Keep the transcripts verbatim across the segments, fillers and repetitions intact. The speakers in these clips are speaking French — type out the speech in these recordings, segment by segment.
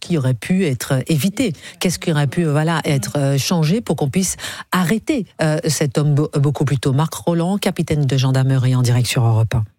qui aurait pu être évité? Qu'est-ce qui aurait pu voilà, être changé pour qu'on puisse arrêter euh, cet homme be- beaucoup plus tôt? Marc Rolland, capitaine de gendarmerie en direct sur Europe un.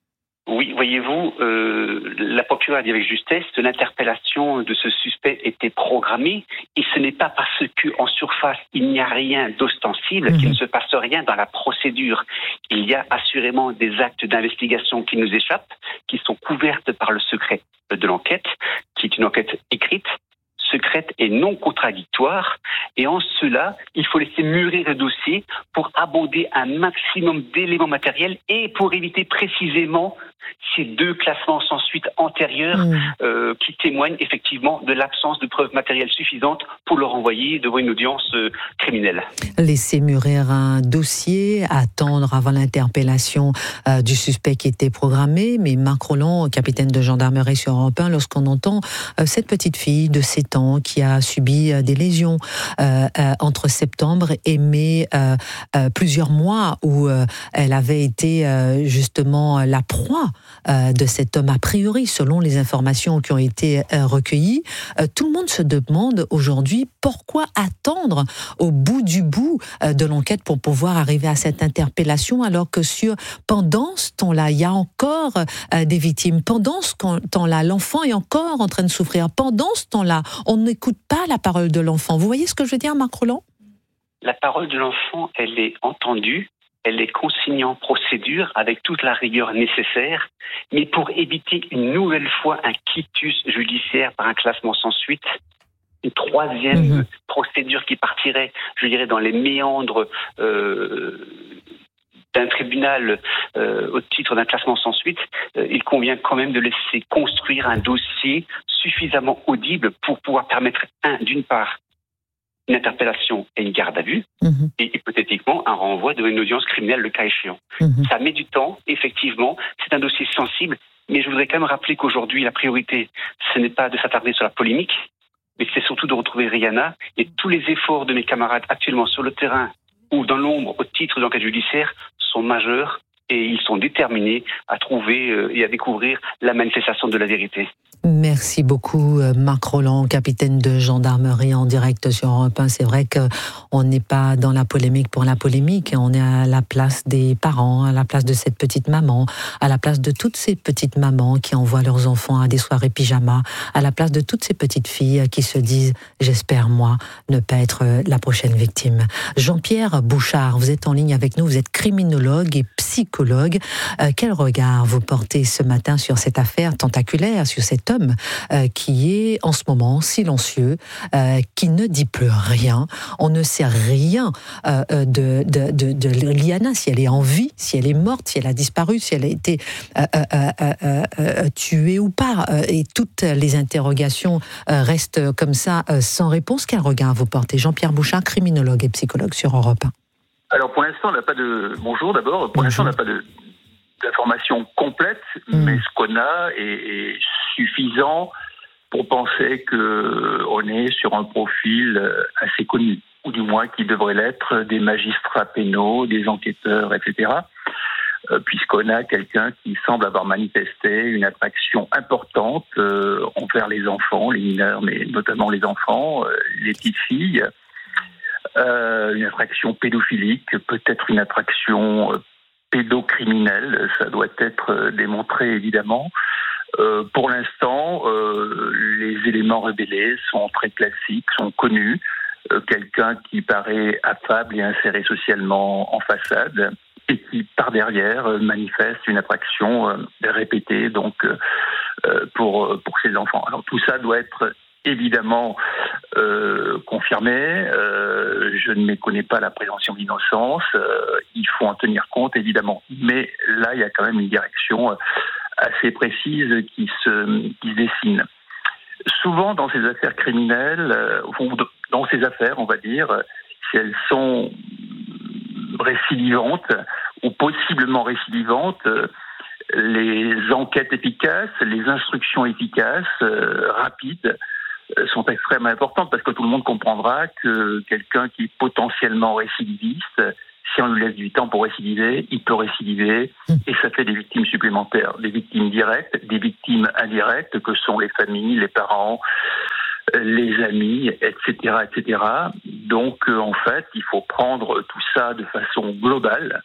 Oui, voyez-vous, euh, la procureur a dit avec justesse que l'interpellation de ce suspect était programmée et ce n'est pas parce qu'en surface il n'y a rien d'ostensible mmh. qu'il ne se passe rien dans la procédure. Il y a assurément des actes d'investigation qui nous échappent, qui sont couvertes par le secret de l'enquête, qui est une enquête écrite, secrète et non contradictoire. Et en cela, il faut laisser mûrir le dossier pour abonder un maximum d'éléments matériels et pour éviter précisément ces deux classements sans suite antérieurs mmh. euh, qui témoignent effectivement de l'absence de preuves matérielles suffisantes pour le renvoyer devant une audience euh, criminelle. Laisser mûrir un dossier, attendre avant l'interpellation euh, du suspect qui était programmé, mais Marc Rolland, capitaine de gendarmerie sur Europe un, lorsqu'on entend euh, cette petite fille de sept ans qui a subi euh, des lésions euh, euh, entre septembre et mai, euh, euh, plusieurs mois où euh, elle avait été euh, justement la proie Euh, de cet homme, a priori, selon les informations qui ont été euh, recueillies. Euh, tout le monde se demande aujourd'hui pourquoi attendre au bout du bout euh, de l'enquête pour pouvoir arriver à cette interpellation, alors que sur, pendant ce temps-là, il y a encore euh, des victimes. Pendant ce temps-là, l'enfant est encore en train de souffrir. Pendant ce temps-là, on n'écoute pas la parole de l'enfant. Vous voyez ce que je veux dire, Marc Rolland? La parole de l'enfant, elle est entendue. Elle est consignée en procédure avec toute la rigueur nécessaire, mais pour éviter une nouvelle fois un quitus judiciaire par un classement sans suite, une troisième mmh. procédure qui partirait, je dirais, dans les méandres euh, d'un tribunal euh, au titre d'un classement sans suite, euh, il convient quand même de laisser construire un dossier suffisamment audible pour pouvoir permettre, un, d'une part, une interpellation et une garde à vue, mmh. et hypothétiquement un renvoi devant une audience criminelle le cas échéant. Mmh. Ça met du temps, effectivement, c'est un dossier sensible, mais je voudrais quand même rappeler qu'aujourd'hui la priorité, ce n'est pas de s'attarder sur la polémique, mais c'est surtout de retrouver Rihanna, et tous les efforts de mes camarades actuellement sur le terrain ou dans l'ombre au titre de l'enquête judiciaire sont majeurs, et ils sont déterminés à trouver euh, et à découvrir la manifestation de la vérité. Merci beaucoup Marc Rolland, capitaine de gendarmerie en direct sur Europe un. C'est vrai qu'on n'est pas dans la polémique pour la polémique, on est à la place des parents, à la place de cette petite maman, à la place de toutes ces petites mamans qui envoient leurs enfants à des soirées pyjama, à la place de toutes ces petites filles qui se disent « j'espère moi ne pas être la prochaine victime ». Jean-Pierre Bouchard, vous êtes en ligne avec nous, vous êtes criminologue et psychologue. Euh, quel regard vous portez ce matin sur cette affaire tentaculaire, sur cet homme euh, qui est en ce moment silencieux, euh, qui ne dit plus rien. On ne sait rien euh, de, de, de, de Liana, si elle est en vie, si elle est morte, si elle a disparu, si elle a été euh, euh, euh, euh, euh, tuée ou pas. Euh, et toutes les interrogations euh, restent comme ça, euh, sans réponse. Quel regard vous portez? Jean-Pierre Bouchard, criminologue et psychologue sur Europe un. Alors pour l'instant, on n'a pas de... Bonjour d'abord. Pour Bonjour. l'instant, on n'a pas de... d'informations complètes, mmh. mais ce qu'on a est, est suffisant pour penser qu'on est sur un profil assez connu, ou du moins qui devrait l'être des magistrats pénaux, des enquêteurs, et cetera, euh, puisqu'on a quelqu'un qui semble avoir manifesté une attraction importante euh, envers les enfants, les mineurs, mais notamment les enfants, euh, les petites filles, euh, une attraction pédophilique, peut-être une attraction... Euh, pédocriminel, ça doit être démontré évidemment. Euh, pour l'instant, euh, les éléments révélés sont très classiques, sont connus. Euh, quelqu'un qui paraît affable et inséré socialement en façade et qui, par derrière, euh, manifeste une attraction euh, répétée donc euh, pour pour ses enfants. Alors tout ça doit être évidemment euh, confirmé. Euh, je ne méconnais pas la présomption d'innocence. Euh, il faut en tenir compte, évidemment. Mais là, il y a quand même une direction assez précise qui se, qui se dessine. Souvent, dans ces affaires criminelles, euh, ou dans ces affaires, on va dire, si elles sont récidivantes ou possiblement récidivantes, euh, les enquêtes efficaces, les instructions efficaces, euh, rapides, sont extrêmement importantes parce que tout le monde comprendra que quelqu'un qui est potentiellement récidiviste, si on lui laisse du temps pour récidiver, il peut récidiver et ça fait des victimes supplémentaires, des victimes directes, des victimes indirectes que sont les familles, les parents, les amis, et cetera, et cetera. Donc, euh, en fait, il faut prendre tout ça de façon globale.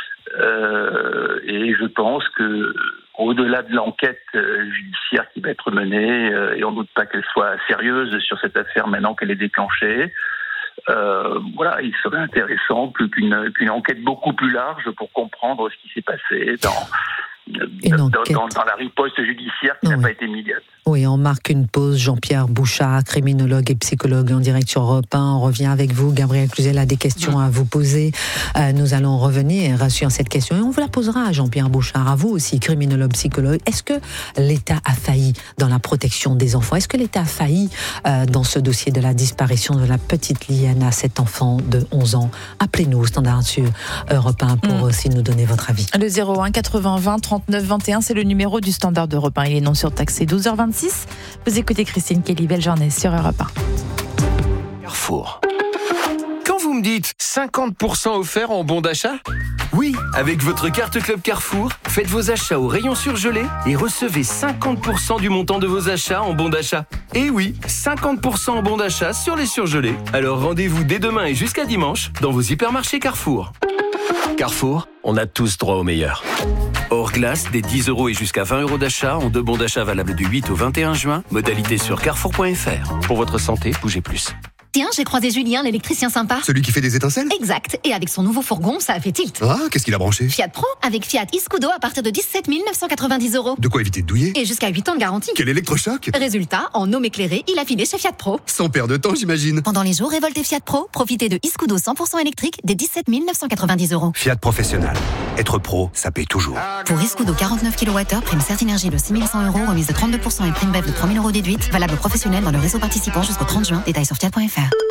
Euh, et je pense que, au-delà de l'enquête judiciaire qui va être menée, euh, et on ne doute pas qu'elle soit sérieuse sur cette affaire maintenant qu'elle est déclenchée, euh, voilà, il serait intéressant plus qu'une, qu'une enquête beaucoup plus large pour comprendre ce qui s'est passé dans, dans, dans, dans la riposte judiciaire qui oui. n'a pas été immédiate. Oui, on marque une pause. Jean-Pierre Bouchard, criminologue et psychologue en direct sur Europe un. On revient avec vous. Gabriel Cluzel a des questions à vous poser. Euh, nous allons revenir sur cette question et on vous la posera à Jean-Pierre Bouchard, à vous aussi, criminologue, psychologue. Est-ce que l'État a failli dans la protection des enfants ? Est-ce que l'État a failli euh, dans ce dossier de la disparition de la petite Liana, cet enfant de onze ans ? Appelez-nous au standard sur Europe un pour mmh. aussi nous donner votre avis. Le zéro un quatre-vingts vingt trente-neuf vingt et un, c'est le numéro du standard d'Europe un. Il est non surtaxé. douze heures vingt-six. Vous écoutez Christine Kelly, belle journée sur Europe un. Carrefour. Quand vous me dites cinquante pour cent offert en bon d'achat ? Oui, avec votre carte Club Carrefour, faites vos achats au rayon surgelé et recevez cinquante pour cent du montant de vos achats en bon d'achat. Et oui, cinquante pour cent en bon d'achat sur les surgelés. Alors rendez-vous dès demain et jusqu'à dimanche dans vos hypermarchés Carrefour. Carrefour, on a tous droit au meilleur. Hors glace, des dix euros et jusqu'à vingt euros d'achat en deux bons d'achat valables du huit au vingt et un juin. Modalité sur carrefour point f r. Pour votre santé, bougez plus. Tiens, j'ai croisé Julien, l'électricien sympa. Celui qui fait des étincelles ? Exact. Et avec son nouveau fourgon, ça a fait tilt. Ah, qu'est-ce qu'il a branché ? Fiat Pro, avec Fiat Iscudo à partir de dix-sept mille neuf cent quatre-vingt-dix euros. De quoi éviter de douiller ? Et jusqu'à huit ans de garantie. Quel électrochoc ? Résultat, en homme éclairé, il a filé chez Fiat Pro. Sans perdre de temps, j'imagine. Pendant les jours révoltés Fiat Pro, profitez de Iscudo cent pour cent électrique des dix-sept mille neuf cent quatre-vingt-dix euros. Fiat Professionnel. Être pro, ça paie toujours. Pour Iscudo quarante-neuf kilowattheures, prime Certinergie de six mille cent euros, remise de trente-deux pour cent et prime B E F de trois mille euros déduite. Valable professionnel dans le réseau participant jusqu'au trente juin. Détails sur fiat point f r.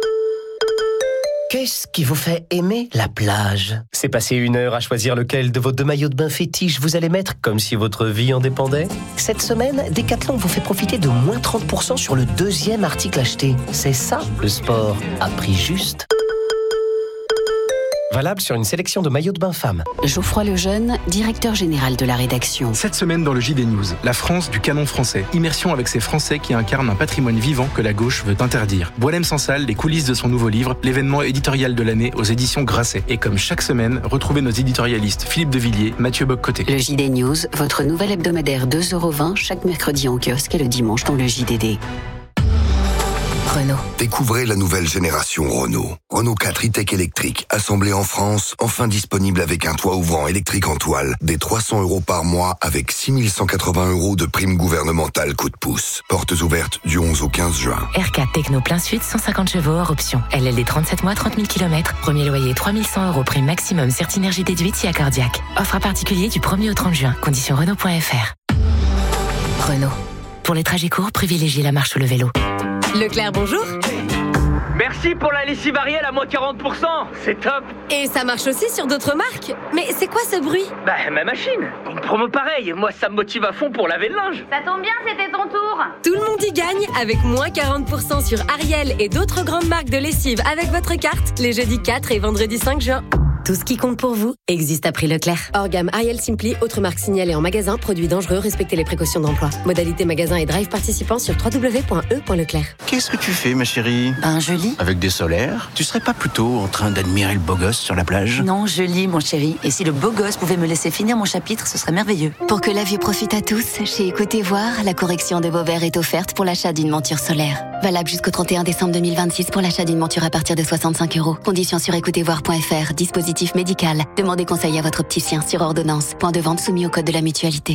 Qu'est-ce qui vous fait aimer la plage ? C'est passer une heure à choisir lequel de vos deux maillots de bain fétiches vous allez mettre, comme si votre vie en dépendait ? Cette semaine, Decathlon vous fait profiter de moins trente pour cent sur le deuxième article acheté. C'est ça, le sport à prix juste. Valable sur une sélection de maillots de bain femmes. Geoffroy Lejeune, directeur général de la rédaction. Cette semaine dans le J D News, la France du canon français. Immersion avec ces Français qui incarnent un patrimoine vivant que la gauche veut interdire. Boualem Sansal, les coulisses de son nouveau livre, l'événement éditorial de l'année aux éditions Grasset. Et comme chaque semaine, retrouvez nos éditorialistes Philippe Devilliers, Mathieu Bock-Côté. Le J D News, votre nouvel hebdomadaire deux euros vingt chaque mercredi en kiosque et le dimanche dans le J D D. Renault. Découvrez la nouvelle génération Renault. Renault quatre e-Tech électrique, assemblé en France, enfin disponible avec un toit ouvrant électrique en toile, des trois cents euros par mois avec six mille cent quatre-vingts euros de prime gouvernementale coup de pouce. Portes ouvertes du onze au quinze juin. R quatre Techno plein sud, cent cinquante chevaux hors option. L L D trente-sept mois, trente mille kilomètres. Premier loyer trois mille cent euros, prime maximum, Certinergie déduite si accordiaque. Offre à particulier du premier au trente juin. Conditions Renault point f r. Renault. Pour les trajets courts, privilégiez la marche ou le vélo. Leclerc, bonjour. Merci pour la lessive Ariel à moins quarante pour cent, c'est top. Et ça marche aussi sur d'autres marques. Mais c'est quoi ce bruit ? Bah, ma machine. Une promo pareille, moi ça me motive à fond pour laver le linge. Ça tombe bien, c'était ton tour. Tout le monde y gagne avec moins quarante pour cent sur Ariel et d'autres grandes marques de lessive avec votre carte les jeudis quatre et vendredi cinq juin. Tout ce qui compte pour vous existe à prix Leclerc. Hors gamme Ariel Simply, autre marque signalée en magasin, produits dangereux, respectez les précautions d'emploi. Modalité magasin et drive participant sur w w w point e point leclerc. Qu'est-ce que tu fais, ma chérie ? Ben, je lis. Avec des solaires ? Tu serais pas plutôt en train d'admirer le beau gosse sur la plage ? Non, je lis, mon chéri. Et si le beau gosse pouvait me laisser finir mon chapitre, ce serait merveilleux. Pour que la vue profite à tous, chez Écoutez Voir, la correction de vos verres est offerte pour l'achat d'une monture solaire. Valable jusqu'au trente et un décembre deux mille vingt-six pour l'achat d'une monture à partir de soixante-cinq euros. Conditions sur écoutez voir point f r. Dispositif médical. Demandez conseil à votre opticien sur ordonnance. Point de vente soumis au code de la mutualité.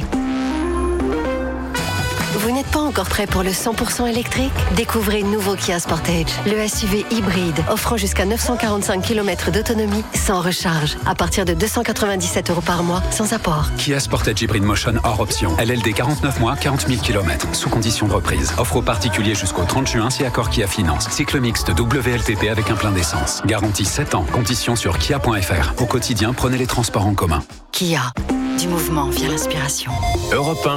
Vous n'êtes pas encore prêt pour le cent pour cent électrique ? Découvrez nouveau Kia Sportage, le S U V hybride offrant jusqu'à neuf cent quarante-cinq kilomètres d'autonomie sans recharge, à partir de deux cent quatre-vingt-dix-sept euros par mois, sans apport. Kia Sportage Hybrid Motion hors option. L L D quarante-neuf mois, quarante mille kilomètres, sous condition de reprise. Offre aux particuliers jusqu'au trente juin si accord Kia Finance. Cycle mixte W L T P avec un plein d'essence. Garantie sept ans. Conditions sur kia point f r. Au quotidien, prenez les transports en commun. Kia, du mouvement via l'inspiration. Europe un.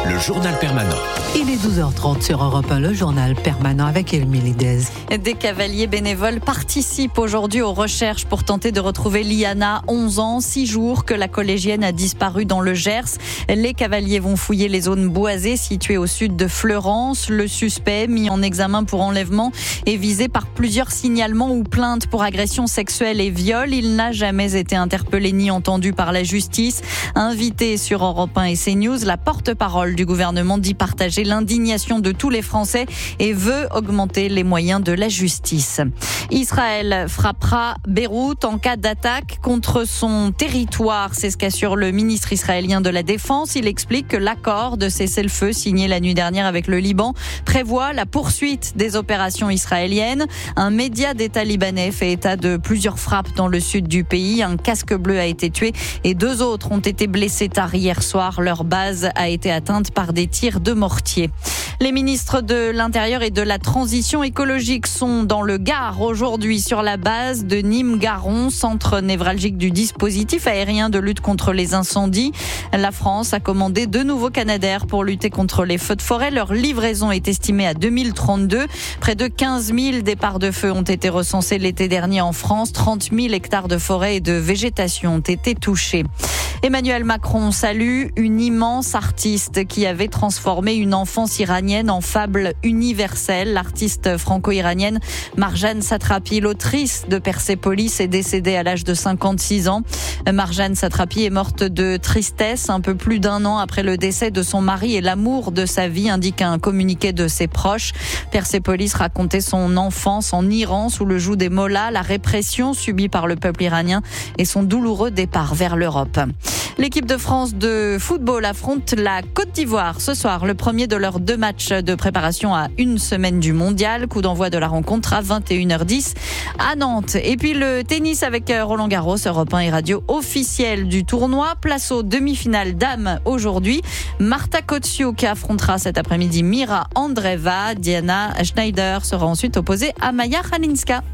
le journal permanent. Il est douze heures trente sur Europe un, le journal permanent avec Émilie Dez. Des cavaliers bénévoles participent aujourd'hui aux recherches pour tenter de retrouver Liana, onze ans, six jours que la collégienne a disparu dans le Gers. Les cavaliers vont fouiller les zones boisées situées au sud de Fleurance. Le suspect, mis en examen pour enlèvement, est visé par plusieurs signalements ou plaintes pour agression sexuelle et viol. Il n'a jamais été interpellé ni entendu par la justice. Invité sur Europe un et CNews, la porte-parole du gouvernement dit partager l'indignation de tous les Français et veut augmenter les moyens de la justice. Israël frappera Beyrouth en cas d'attaque contre son territoire. C'est ce qu'assure le ministre israélien de la Défense. Il explique que l'accord de cessez-le-feu signé la nuit dernière avec le Liban prévoit la poursuite des opérations israéliennes. Un média d'État libanais fait état de plusieurs frappes dans le sud du pays. Un casque bleu a été tué et deux autres ont été blessés tard hier soir. Leur base a été atteinte par des tirs de mortier. Les ministres de l'Intérieur et de la Transition écologique sont dans le Gard aujourd'hui sur la base de Nîmes-Garon, centre névralgique du dispositif aérien de lutte contre les incendies. La France a commandé deux nouveaux Canadair pour lutter contre les feux de forêt. Leur livraison est estimée à deux mille trente-deux. Près de quinze mille départs de feu ont été recensés l'été dernier en France. trente mille hectares de forêt et de végétation ont été touchés. Emmanuel Macron salue une immense artiste qui avait transformé une enfance iranienne en fable universelle. L'artiste franco-iranienne Marjane Satrapi, l'autrice de Persépolis, est décédée à l'âge de cinquante-six ans. Marjane Satrapi est morte de tristesse un peu plus d'un an après le décès de son mari et l'amour de sa vie, indique un communiqué de ses proches. Persépolis racontait son enfance en Iran sous le joug des mollahs, la répression subie par le peuple iranien et son douloureux départ vers l'Europe. L'équipe de France de football affronte la Côte d'Ivoire ce soir, le premier de leurs deux matchs de préparation à une semaine du mondial. Coup d'envoi de la rencontre à vingt et une heures dix à Nantes. Et puis le tennis avec Roland Garros, Europe un et radio officielle du tournoi. Place aux demi-finales dames aujourd'hui. Marta Kotsiuk affrontera cet après-midi Mira Andreeva. Diana Schneider sera ensuite opposée à Maya Halinska.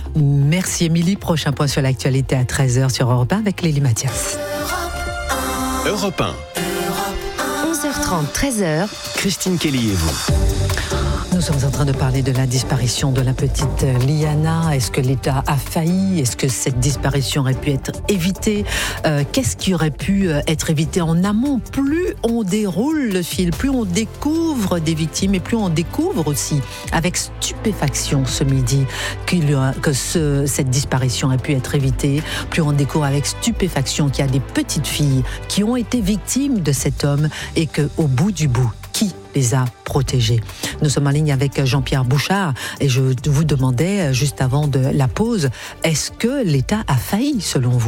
Merci Émilie. Prochain point sur l'actualité à treize heures sur Europe un avec Lélie Mathias. Europe un. onze heures trente, treize heures. Christine Kelly et vous. Nous sommes en train de parler de la disparition de la petite Liana. Est-ce que l'État a failli ? Est-ce que cette disparition aurait pu être évitée ? euh, Qu'est-ce qui aurait pu être évité en amont ? Plus on déroule le fil, plus on découvre des victimes et plus on découvre aussi avec stupéfaction ce midi que ce, cette disparition a pu être évitée. Plus on découvre avec stupéfaction qu'il y a des petites filles qui ont été victimes de cet homme et qu'au bout du bout, qui les a protégés. Nous sommes en ligne avec Jean-Pierre Bouchard et je vous demandais juste avant de la pause, est-ce que l'État a failli selon vous ?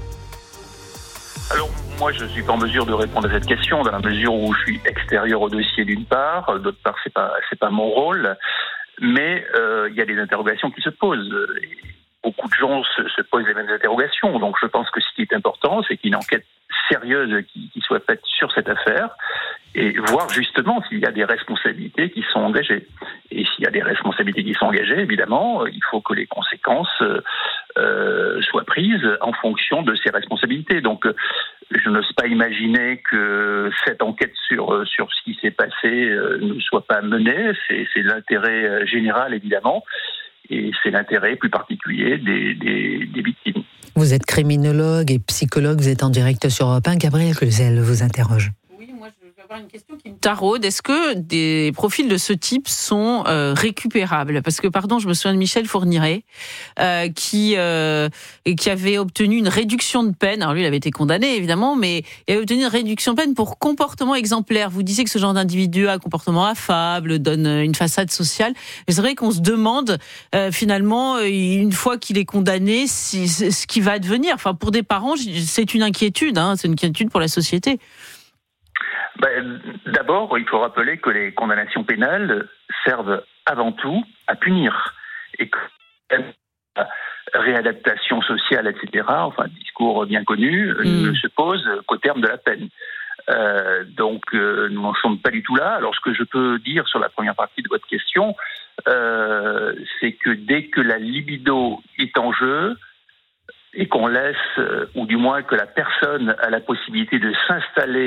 Alors moi je ne suis pas en mesure de répondre à cette question dans la mesure où je suis extérieur au dossier d'une part, d'autre part c'est pas c'est pas mon rôle, mais euh, il y a des interrogations qui se posent. Et beaucoup de gens se, se posent les mêmes interrogations, donc je pense que ce qui est important c'est qu'une enquête sérieuse qui, qui soit faite sur cette affaire et voir justement s'il y a des responsabilités qui sont engagées. Et s'il y a des responsabilités qui sont engagées, évidemment, il faut que les conséquences euh, soient prises en fonction de ces responsabilités. Donc, je n'ose pas imaginer que cette enquête sur sur ce qui s'est passé euh, ne soit pas menée. C'est, c'est l'intérêt général, évidemment, et c'est l'intérêt plus particulier des, des, des victimes. Vous êtes criminologue et psychologue, vous êtes en direct sur Europe un. Gabriel Cluzel vous interroge. Oui, moi je vais avoir une question qui me taraude. Est-ce que des profils de ce type sont euh, récupérables ? Parce que, pardon, je me souviens de Michel Fourniret, euh, qui, euh, qui avait obtenu une réduction de peine. Alors lui, il avait été condamné, évidemment, mais il avait obtenu une réduction de peine pour comportement exemplaire. Vous disiez que ce genre d'individu a un comportement affable, donne une façade sociale. Mais c'est vrai qu'on se demande, euh, finalement, une fois qu'il est condamné, si, ce qui va advenir. Enfin, pour des parents, c'est une inquiétude, hein, c'est une inquiétude pour la société. Ben, d'abord, il faut rappeler que les condamnations pénales servent avant tout à punir et que la réadaptation sociale, et cetera, enfin, discours bien connu, mmh. ne se pose qu'au terme de la peine. Euh, donc, euh, nous n'en sommes pas du tout là. Alors, ce que je peux dire sur la première partie de votre question, euh, c'est que dès que la libido est en jeu, et qu'on laisse, ou du moins que la personne a la possibilité de s'installer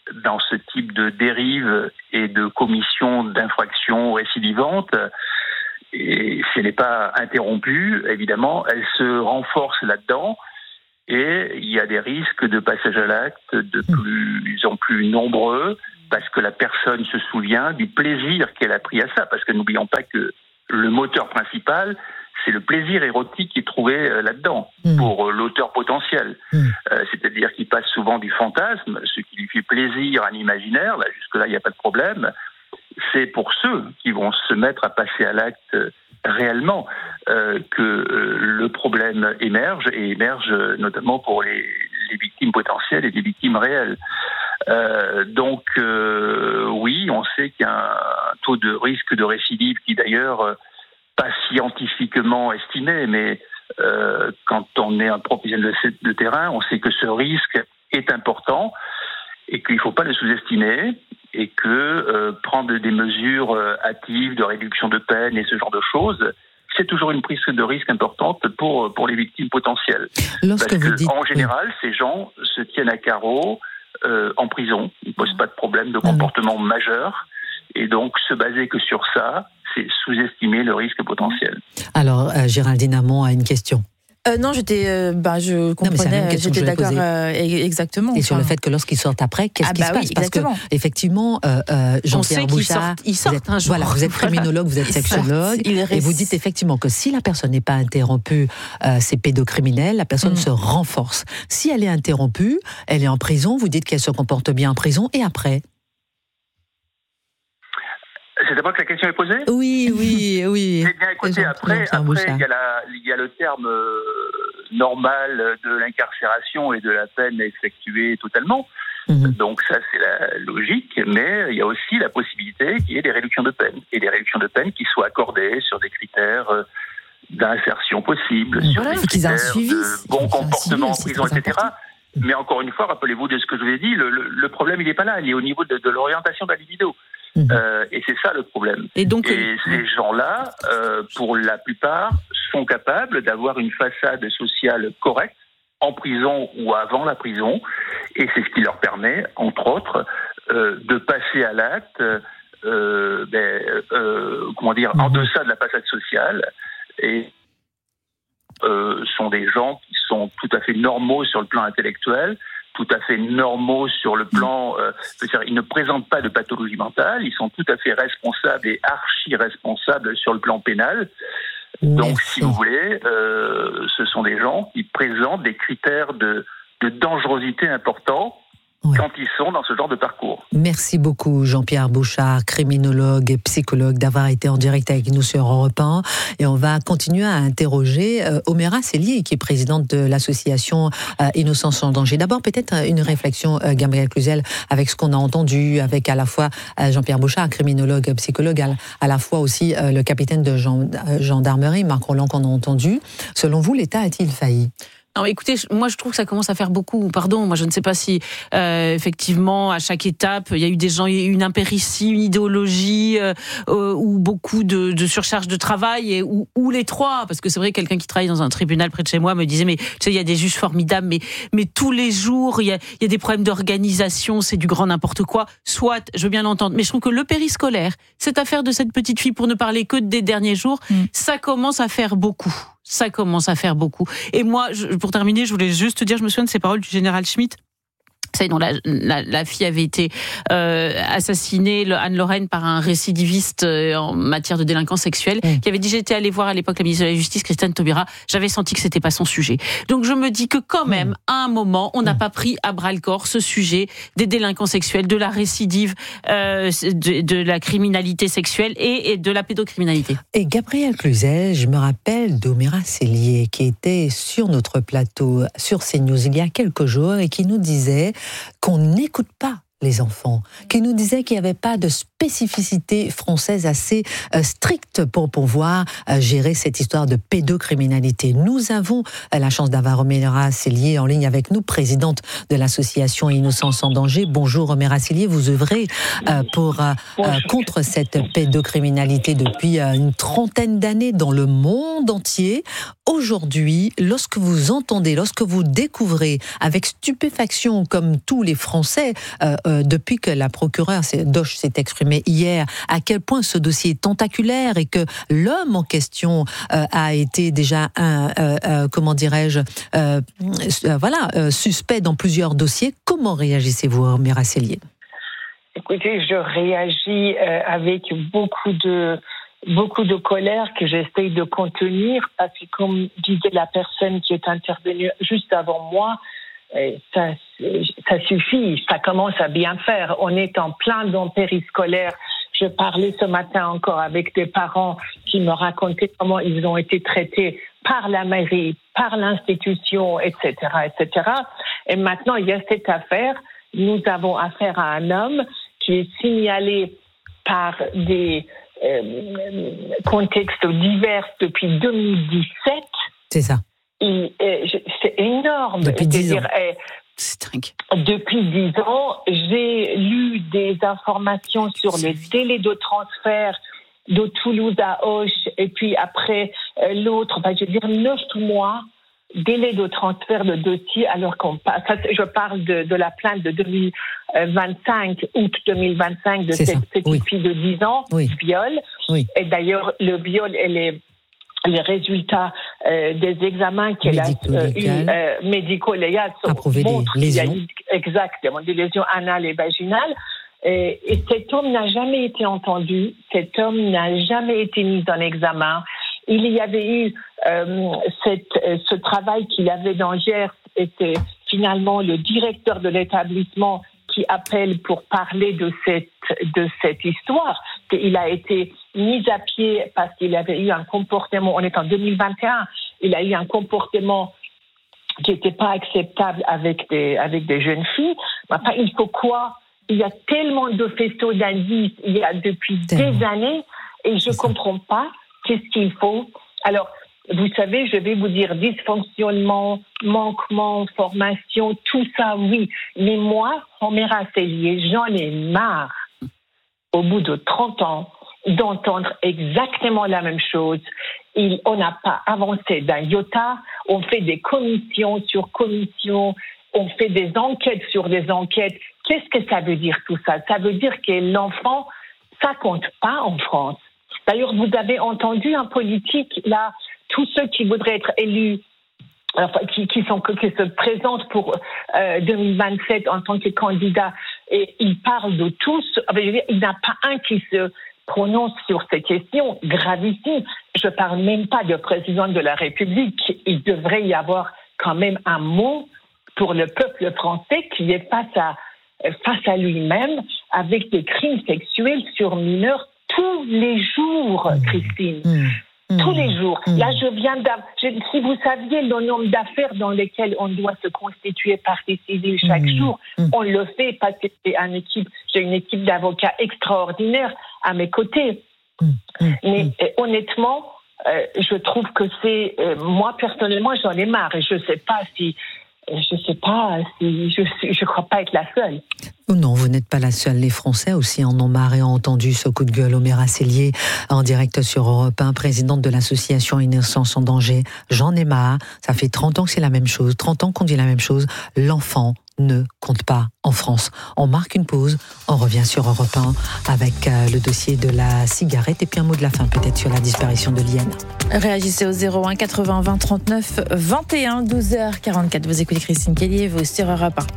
dans ce type de dérive et de commission d'infractions récidivantes. Et si elle n'est pas interrompue, évidemment, elle se renforce là-dedans. Et il y a des risques de passage à l'acte de plus en plus nombreux parce que la personne se souvient du plaisir qu'elle a pris à ça. Parce que n'oublions pas que le moteur principal, c'est le plaisir érotique qui est trouvé là-dedans mmh. pour l'auteur potentiel. Mmh. Euh, c'est-à-dire qu'il passe souvent du fantasme, ce qui lui fait plaisir à l'imaginaire. Là, jusque-là, il n'y a pas de problème. C'est pour ceux qui vont se mettre à passer à l'acte réellement euh, que euh, le problème émerge, et émerge notamment pour les, les victimes potentielles et les victimes réelles. Euh, donc euh, oui, on sait qu'il y a un taux de risque de récidive qui d'ailleurs euh, pas scientifiquement estimé, mais euh, quand on est un professionnel de, de terrain, on sait que ce risque est important et qu'il ne faut pas le sous-estimer. Et que euh, prendre des mesures euh, hâtives de réduction de peine et ce genre de choses, c'est toujours une prise de risque importante pour pour les victimes potentielles. Lorsque Parce vous que, dites, en général, oui. ces gens se tiennent à carreau euh, en prison. Ils ne posent pas de problème de comportement mmh. majeur. Et donc, se baser que sur ça, c'est sous-estimer le risque potentiel. Alors, euh, Géraldine Amont a une question. Euh, non, j'étais, euh, bah, je comprenais, non, j'étais d'accord, euh, exactement. Et enfin. Sur le fait que lorsqu'ils sortent après, qu'est-ce ah qui bah se oui, passe? Parce exactement. que effectivement, euh, euh, Jean-Pierre Bouchard, ils sortent, ils sortent un jour. Voilà, vous êtes criminologue, vous êtes ils sexologue, sortent, et vous dites effectivement que si la personne n'est pas interrompue, euh, c'est pédocriminel, la personne mmh. se renforce. Si elle est interrompue, elle est en prison, vous dites qu'elle se comporte bien en prison, et après? C'est d'abord que la question est posée? Oui, oui, oui. Eh bien, écoutez, après, après il, y a la, il y a le terme euh, normal de l'incarcération et de la peine effectuée totalement. Mmh. Donc ça, c'est la logique. Mais il y a aussi la possibilité qu'il y ait des réductions de peine. Et des réductions de peine qui soient accordées sur des critères euh, d'insertion possible, mmh. sur voilà, des critères de bon comportement en prison, et cetera. Mais encore une fois, rappelez-vous de ce que je vous ai dit, le, le, le problème, il n'est pas là. Il est au niveau de, de l'orientation de la libido. Mmh. Euh, et c'est ça le problème. Et, donc, et ces gens-là, euh, pour la plupart, sont capables d'avoir une façade sociale correcte en prison ou avant la prison, et c'est ce qui leur permet, entre autres, euh, de passer à l'acte, euh, ben, euh, comment dire, mmh. en deçà de la façade sociale, et euh, sont des gens qui sont tout à fait normaux sur le plan intellectuel, tout à fait normaux sur le plan, euh, c'est-à-dire ils ne présentent pas de pathologie mentale, ils sont tout à fait responsables et archi-responsables sur le plan pénal. Donc, Merci. si vous voulez, euh, ce sont des gens qui présentent des critères de, de dangerosité importants oui. quand ils sont dans ce genre de parcours. Merci beaucoup Jean-Pierre Bouchard, criminologue et psychologue, d'avoir été en direct avec nous sur Europe un. Et on va continuer à interroger euh, Oméra Sellier, qui est présidente de l'association euh, Innocence sans danger. D'abord, peut-être une réflexion, euh, Gabriel Cluzel, avec ce qu'on a entendu, avec à la fois euh, Jean-Pierre Bouchard, criminologue, psychologue, à, à la fois aussi euh, le capitaine de gen- euh, gendarmerie, Marc Rolland, qu'on a entendu. Selon vous, l'État a-t-il failli ? Non, écoutez, moi je trouve que ça commence à faire beaucoup. Pardon, moi je ne sais pas si euh, effectivement à chaque étape il y a eu des gens, il y a eu une impéritie, une idéologie euh, euh, ou beaucoup de, de surcharge de travail et ou, ou les trois. Parce que c'est vrai, quelqu'un qui travaille dans un tribunal près de chez moi me disait mais tu sais il y a des juges formidables, mais mais tous les jours il y a il y a des problèmes d'organisation, c'est du grand n'importe quoi. Soit, je veux bien l'entendre, mais je trouve que le périscolaire, cette affaire de cette petite fille, pour ne parler que des derniers jours, mmh. ça commence à faire beaucoup. Ça commence à faire beaucoup. Et moi, je, pour terminer, je voulais juste te dire, je me souviens de ces paroles du général Schmitt. Vous savez, dont la, la, la fille avait été euh, assassinée, le, Anne-Lorraine, par un récidiviste euh, en matière de délinquance sexuelle, mmh. qui avait dit, j'étais allée voir à l'époque la ministre de la Justice, Christiane Taubira, j'avais senti que c'était pas son sujet. Donc je me dis que quand même, mmh. à un moment, on n'a mmh. pas pris à bras-le-corps ce sujet des délinquants sexuels, de la récidive, euh, de, de la criminalité sexuelle et, et de la pédocriminalité. Et Gabriel Cluzel, je me rappelle d'Oméra Sellier, qui était sur notre plateau, sur CNews, il y a quelques jours, et qui nous disait qu'on n'écoute pas les enfants, qui nous disaient qu'il n'y avait pas de spécificité française assez euh, stricte pour pouvoir euh, gérer cette histoire de pédocriminalité. Nous avons euh, la chance d'avoir Oméra Sellier en ligne avec nous, présidente de l'association Innocence sans danger. Bonjour Oméra Sellier, vous œuvrez euh, pour, euh, euh, contre cette pédocriminalité depuis euh, une trentaine d'années dans le monde entier. aujourd'hui, lorsque vous entendez, lorsque vous découvrez avec stupéfaction, comme tous les Français, euh, euh, depuis que la procureure Doche s'est exprimée hier, à quel point ce dossier est tentaculaire et que l'homme en question euh, a été déjà un, euh, euh, comment dirais-je, euh, euh, voilà, euh, suspect dans plusieurs dossiers. Comment réagissez-vous, Mira Sellier ? Écoutez, je réagis euh, avec beaucoup de beaucoup de colère que j'essaye de contenir parce que, comme disait la personne qui est intervenue juste avant moi, euh, ça, ça suffit, ça commence à bien faire. On est en plein dans périscolaire. Je parlais ce matin encore avec des parents qui me racontaient comment ils ont été traités par la mairie, par l'institution, et cetera, et cetera. Et maintenant, il y a cette affaire. Nous avons affaire à un homme qui est signalé par des euh, contextes divers depuis deux mille dix-sept. C'est ça. Et, euh, c'est énorme. Depuis dix ans. Euh, c'est dingue. Depuis dix ans, j'ai lu des informations sur les délais de transfert de Toulouse à Auch, et puis après euh, l'autre, ben, je veux dire neuf mois. Délai de transfert de dossier, alors qu'on passe. Je parle de, de la plainte de deux mille vingt-cinq, août deux mille vingt-cinq, de C'est cette ça. petite Oui. fille de dix ans, Oui. viol. Oui. Et d'ailleurs, le viol et les, les résultats euh, des examens qu'elle a euh, eu, euh, médico-légaux montrent qu'il y a eu exactement des lésions anales et vaginales. Et, et cet homme n'a jamais été entendu. Cet homme n'a jamais été mis en examen. Il y avait eu euh, cette, euh, ce travail qu'il avait dans Gers, était finalement le directeur de l'établissement qui appelle pour parler de cette, de cette histoire. Il a été mis à pied parce qu'il avait eu un comportement, on est en deux mille vingt et un, il a eu un comportement qui n'était pas acceptable avec des, avec des jeunes filles. Enfin, il faut quoi ? Il y a tellement de faisceaux d'indices, il y a depuis tellement. des années, et je ne comprends pas. Qu'est-ce qu'il faut ? Alors, vous savez, je vais vous dire dysfonctionnement, manquement, formation, tout ça, oui. Mais moi, Mira Sellier, j'en ai marre, au bout de trente ans, d'entendre exactement la même chose. Il, on n'a pas avancé d'un iota, on fait des commissions sur commissions, on fait des enquêtes sur des enquêtes. Qu'est-ce que ça veut dire tout ça ? Ça veut dire que l'enfant, ça compte pas en France. D'ailleurs, vous avez entendu un politique, là, tous ceux qui voudraient être élus, enfin, qui, qui, sont, qui se présentent pour euh, deux mille vingt-sept en tant que candidat, et ils parlent de tous. Enfin, je veux dire, il n'y en a pas un qui se prononce sur ces questions gravissimes. Je ne parle même pas de président de la République. Il devrait y avoir quand même un mot pour le peuple français qui est face à, face à lui-même avec des crimes sexuels sur mineurs tous les jours, Christine. Mmh. Tous les jours. Mmh. Là, je viens d'avoir... Si vous saviez le nombre d'affaires dans lesquelles on doit se constituer partie civile chaque mmh. jour, mmh. on le fait parce que c'est une équipe, j'ai une équipe d'avocats extraordinaire à mes côtés. Mmh. Mais mmh. honnêtement, euh, je trouve que c'est... Euh, moi, personnellement, j'en ai marre. Et je ne sais pas si... Je ne sais pas si... Je ne crois pas être la seule. Non, vous n'êtes pas la seule. Les Français aussi en ont marre et ont entendu ce coup de gueule. Mira Sellier, en direct sur Europe un, présidente de l'association Innocence en danger. J'en ai marre. Ça fait trente ans que c'est la même chose. trente ans qu'on dit la même chose. L'enfant ne compte pas en France. On marque une pause. On revient sur Europe un avec le dossier de la cigarette et puis un mot de la fin peut-être sur la disparition de Liane. Réagissez au zéro un quatre-vingts vingt trente-neuf vingt et un, douze heures quarante-quatre. Vous écoutez Christine Kelly et vous sur Europe un.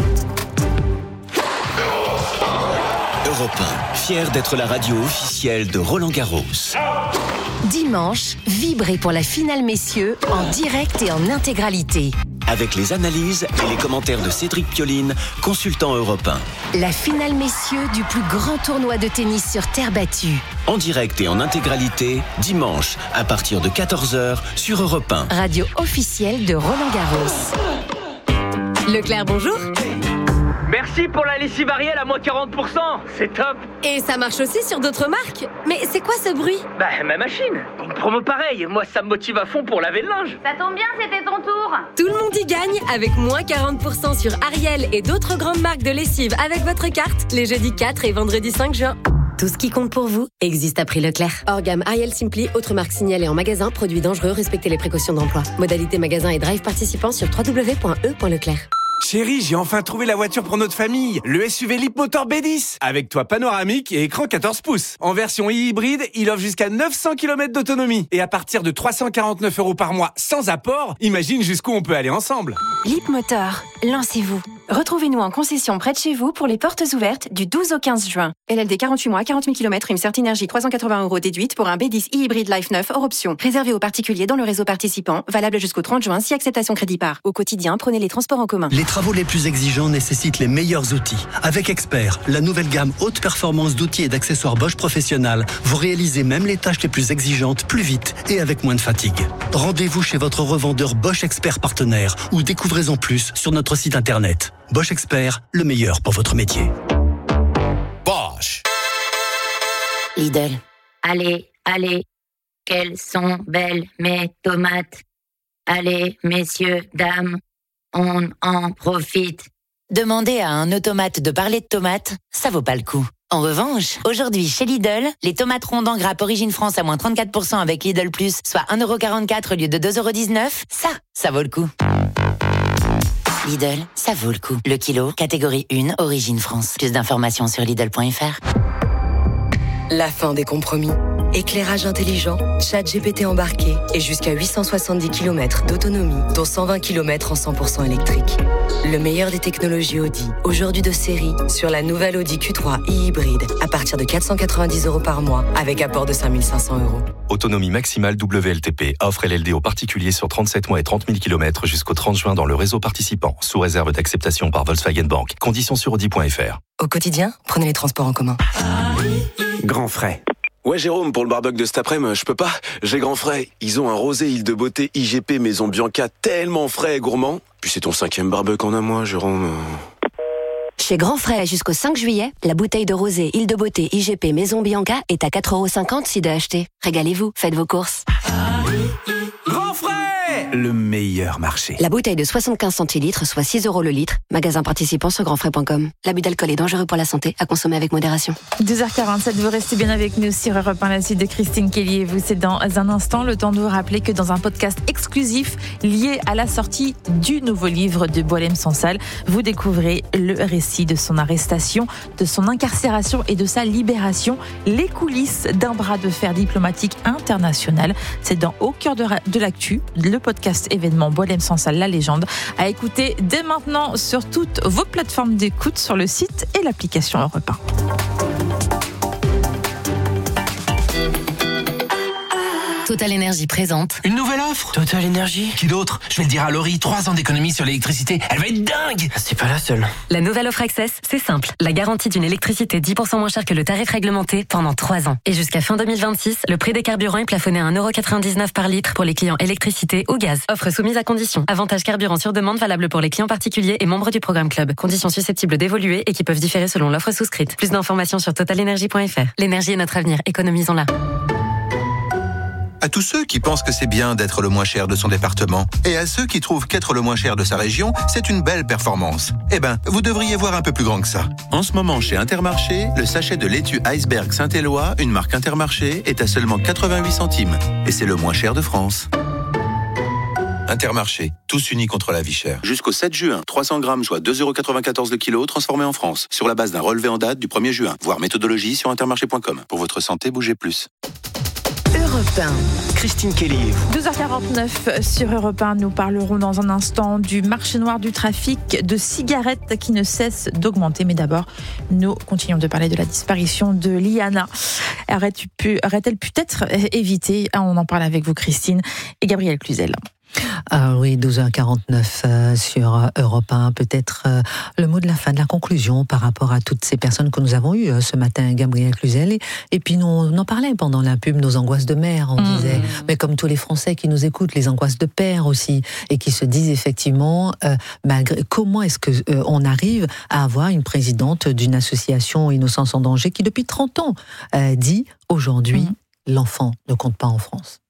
Europe un, fier d'être la radio officielle de Roland Garros. Dimanche, vibrez pour la finale messieurs en direct et en intégralité. Avec les analyses et les commentaires de Cédric Pioline, consultant Europe un. La finale messieurs du plus grand tournoi de tennis sur terre battue. En direct et en intégralité, dimanche, à partir de quatorze heures sur Europe un. Radio officielle de Roland Garros. Leclerc, bonjour. Merci pour la lessive Ariel à moins quarante pour cent, c'est top. Et ça marche aussi sur d'autres marques. Mais c'est quoi ce bruit ? Bah, ma machine. Une promo pareille, moi ça me motive à fond pour laver le linge. Ça tombe bien, c'était ton tour. Tout le monde y gagne avec moins quarante pour cent sur Ariel et d'autres grandes marques de lessive avec votre carte les jeudis quatre et vendredi cinq juin. Tout ce qui compte pour vous existe à prix Leclerc. Hors gamme Ariel Simply, autre marque signalée en magasin, produits dangereux, respectez les précautions d'emploi. Modalité magasin et drive participants sur w w w point e point leclerc. Chérie, j'ai enfin trouvé la voiture pour notre famille. Le S U V Leapmotor B dix. Avec toit panoramique et écran quatorze pouces. En version hybride, il offre jusqu'à neuf cents kilomètres d'autonomie. Et à partir de trois cent quarante-neuf euros par mois sans apport, imagine jusqu'où on peut aller ensemble. Leapmotor, lancez-vous. Retrouvez-nous en concession près de chez vous pour les portes ouvertes du douze au quinze juin. L L D quarante-huit mois, quarante mille kilomètres, une Certinergie trois cent quatre-vingts euros déduite pour un B dix e-hybride Life neuf hors option. Réservé aux particuliers dans le réseau participant, valable jusqu'au trente juin si acceptation crédit par. Au quotidien, prenez les transports en commun. Les travaux les plus exigeants nécessitent les meilleurs outils. Avec Expert, la nouvelle gamme haute performance d'outils et d'accessoires Bosch Professionnel, vous réalisez même les tâches les plus exigeantes plus vite et avec moins de fatigue. Rendez-vous chez votre revendeur Bosch Expert partenaire ou découvrez-en plus sur notre site internet. Bosch Expert, le meilleur pour votre métier. Bosch. Lidl. Allez, allez, quelles sont belles mes tomates. Allez, messieurs, dames, on en profite. Demandez à un automate de parler de tomates, ça vaut pas le coup. En revanche, aujourd'hui chez Lidl, les tomates rondes en grappe Origine France à moins trente-quatre pour cent avec Lidl Plus, soit un euro quarante-quatre au lieu de deux euros dix-neuf, ça, ça vaut le coup. Lidl, ça vaut le coup. Le kilo, catégorie un, Origine France. Plus d'informations sur Lidl point f r. La fin des compromis. Éclairage intelligent, chat G P T embarqué et jusqu'à huit cent soixante-dix kilomètres d'autonomie, dont cent vingt kilomètres en cent pour cent électrique. Le meilleur des technologies Audi, aujourd'hui de série, sur la nouvelle Audi Q trois e-hybride, à partir de quatre cent quatre-vingt-dix euros par mois, avec apport de cinq mille cinq cents euros. Autonomie maximale W L T P. Offre L L D aux particuliers sur trente-sept mois et trente mille kilomètres jusqu'au trente juin dans le réseau participant, sous réserve d'acceptation par Volkswagen Bank. Conditions sur audi point f r. Au quotidien, prenez les transports en commun. Grand frais. Ouais Jérôme, pour le barbecue de cet après-midi, je peux pas. J'ai Grand Frais. Ils ont un rosé île de beauté I G P Maison Bianca tellement frais et gourmand. Puis c'est ton cinquième barbecue en un mois, Jérôme. Chez Grand Frais, jusqu'au cinq juillet, la bouteille de rosé île de beauté I G P Maison Bianca est à quatre euros cinquante si de acheter. Régalez-vous, faites vos courses. Grand Frais, le meilleur marché. La bouteille de soixante-quinze centilitres, soit six euros le litre. Magasin participant sur grand frais point com. L'abus d'alcool est dangereux pour la santé, à consommer avec modération. deux heures quarante-sept, vous restez bien avec nous sur Europe un, la suite de Christine Kelly et vous. C'est dans un instant le temps de vous rappeler que dans un podcast exclusif lié à la sortie du nouveau livre de Boualem Sansal, vous découvrez le récit de son arrestation, de son incarcération et de sa libération, les coulisses d'un bras de fer diplomatique international. C'est dans Au cœur de, de l'actu, le podcast événement Boualem Sansal, la légende, à écouter dès maintenant sur toutes vos plateformes d'écoute, sur le site et l'application Europe un. Total Énergie présente. Une nouvelle offre Total Énergie. Qui d'autre? Je vais le dire à Laurie, trois ans d'économie sur l'électricité. Elle va être dingue. C'est pas la seule. La nouvelle offre Access, c'est simple. La garantie d'une électricité dix pour cent moins chère que le tarif réglementé pendant trois ans. Et jusqu'à fin deux mille vingt-six, le prix des carburants est plafonné à un euro quatre-vingt-dix-neuf par litre pour les clients électricité ou gaz. Offre soumise à conditions. Avantage carburant sur demande valable pour les clients particuliers et membres du programme Club. Conditions susceptibles d'évoluer et qui peuvent différer selon l'offre souscrite. Plus d'informations sur total énergie point f r. L'énergie est notre avenir. Économisons-la. À tous ceux qui pensent que c'est bien d'être le moins cher de son département, et à ceux qui trouvent qu'être le moins cher de sa région, c'est une belle performance. Eh ben, vous devriez voir un peu plus grand que ça. En ce moment, chez Intermarché, le sachet de laitue Iceberg Saint-Éloi, une marque Intermarché, est à seulement quatre-vingt-huit centimes. Et c'est le moins cher de France. Intermarché, tous unis contre la vie chère. Jusqu'au sept juin, trois cents grammes, soit deux euros quatre-vingt-quatorze le kilo, transformés en France, sur la base d'un relevé en date du premier juin. Voir méthodologie sur intermarché point com. Pour votre santé, bougez plus. Europe un. Christine Kelly. deux heures quarante-neuf sur Europe un, nous parlerons dans un instant du marché noir du trafic de cigarettes qui ne cesse d'augmenter. Mais d'abord, nous continuons de parler de la disparition de Liana. Aurait-elle pu, aurait-elle pu être évitée? On en parle avec vous, Christine, et Gabriel Cluzel. Ah oui, douze heures quarante-neuf euh, sur Europe un. Peut-être euh, le mot de la fin, de la conclusion par rapport à toutes ces personnes que nous avons eues euh, ce matin, Gabriel Cluzel. Et, et puis nous, on en parlait pendant la pub, nos angoisses de mère, on mmh. disait. Mais comme tous les Français qui nous écoutent, les angoisses de père aussi, et qui se disent effectivement, euh, malgré, comment est-ce que euh, on arrive à avoir une présidente d'une association Innocence en danger qui depuis trente ans euh, dit aujourd'hui, mmh. l'enfant ne compte pas en France.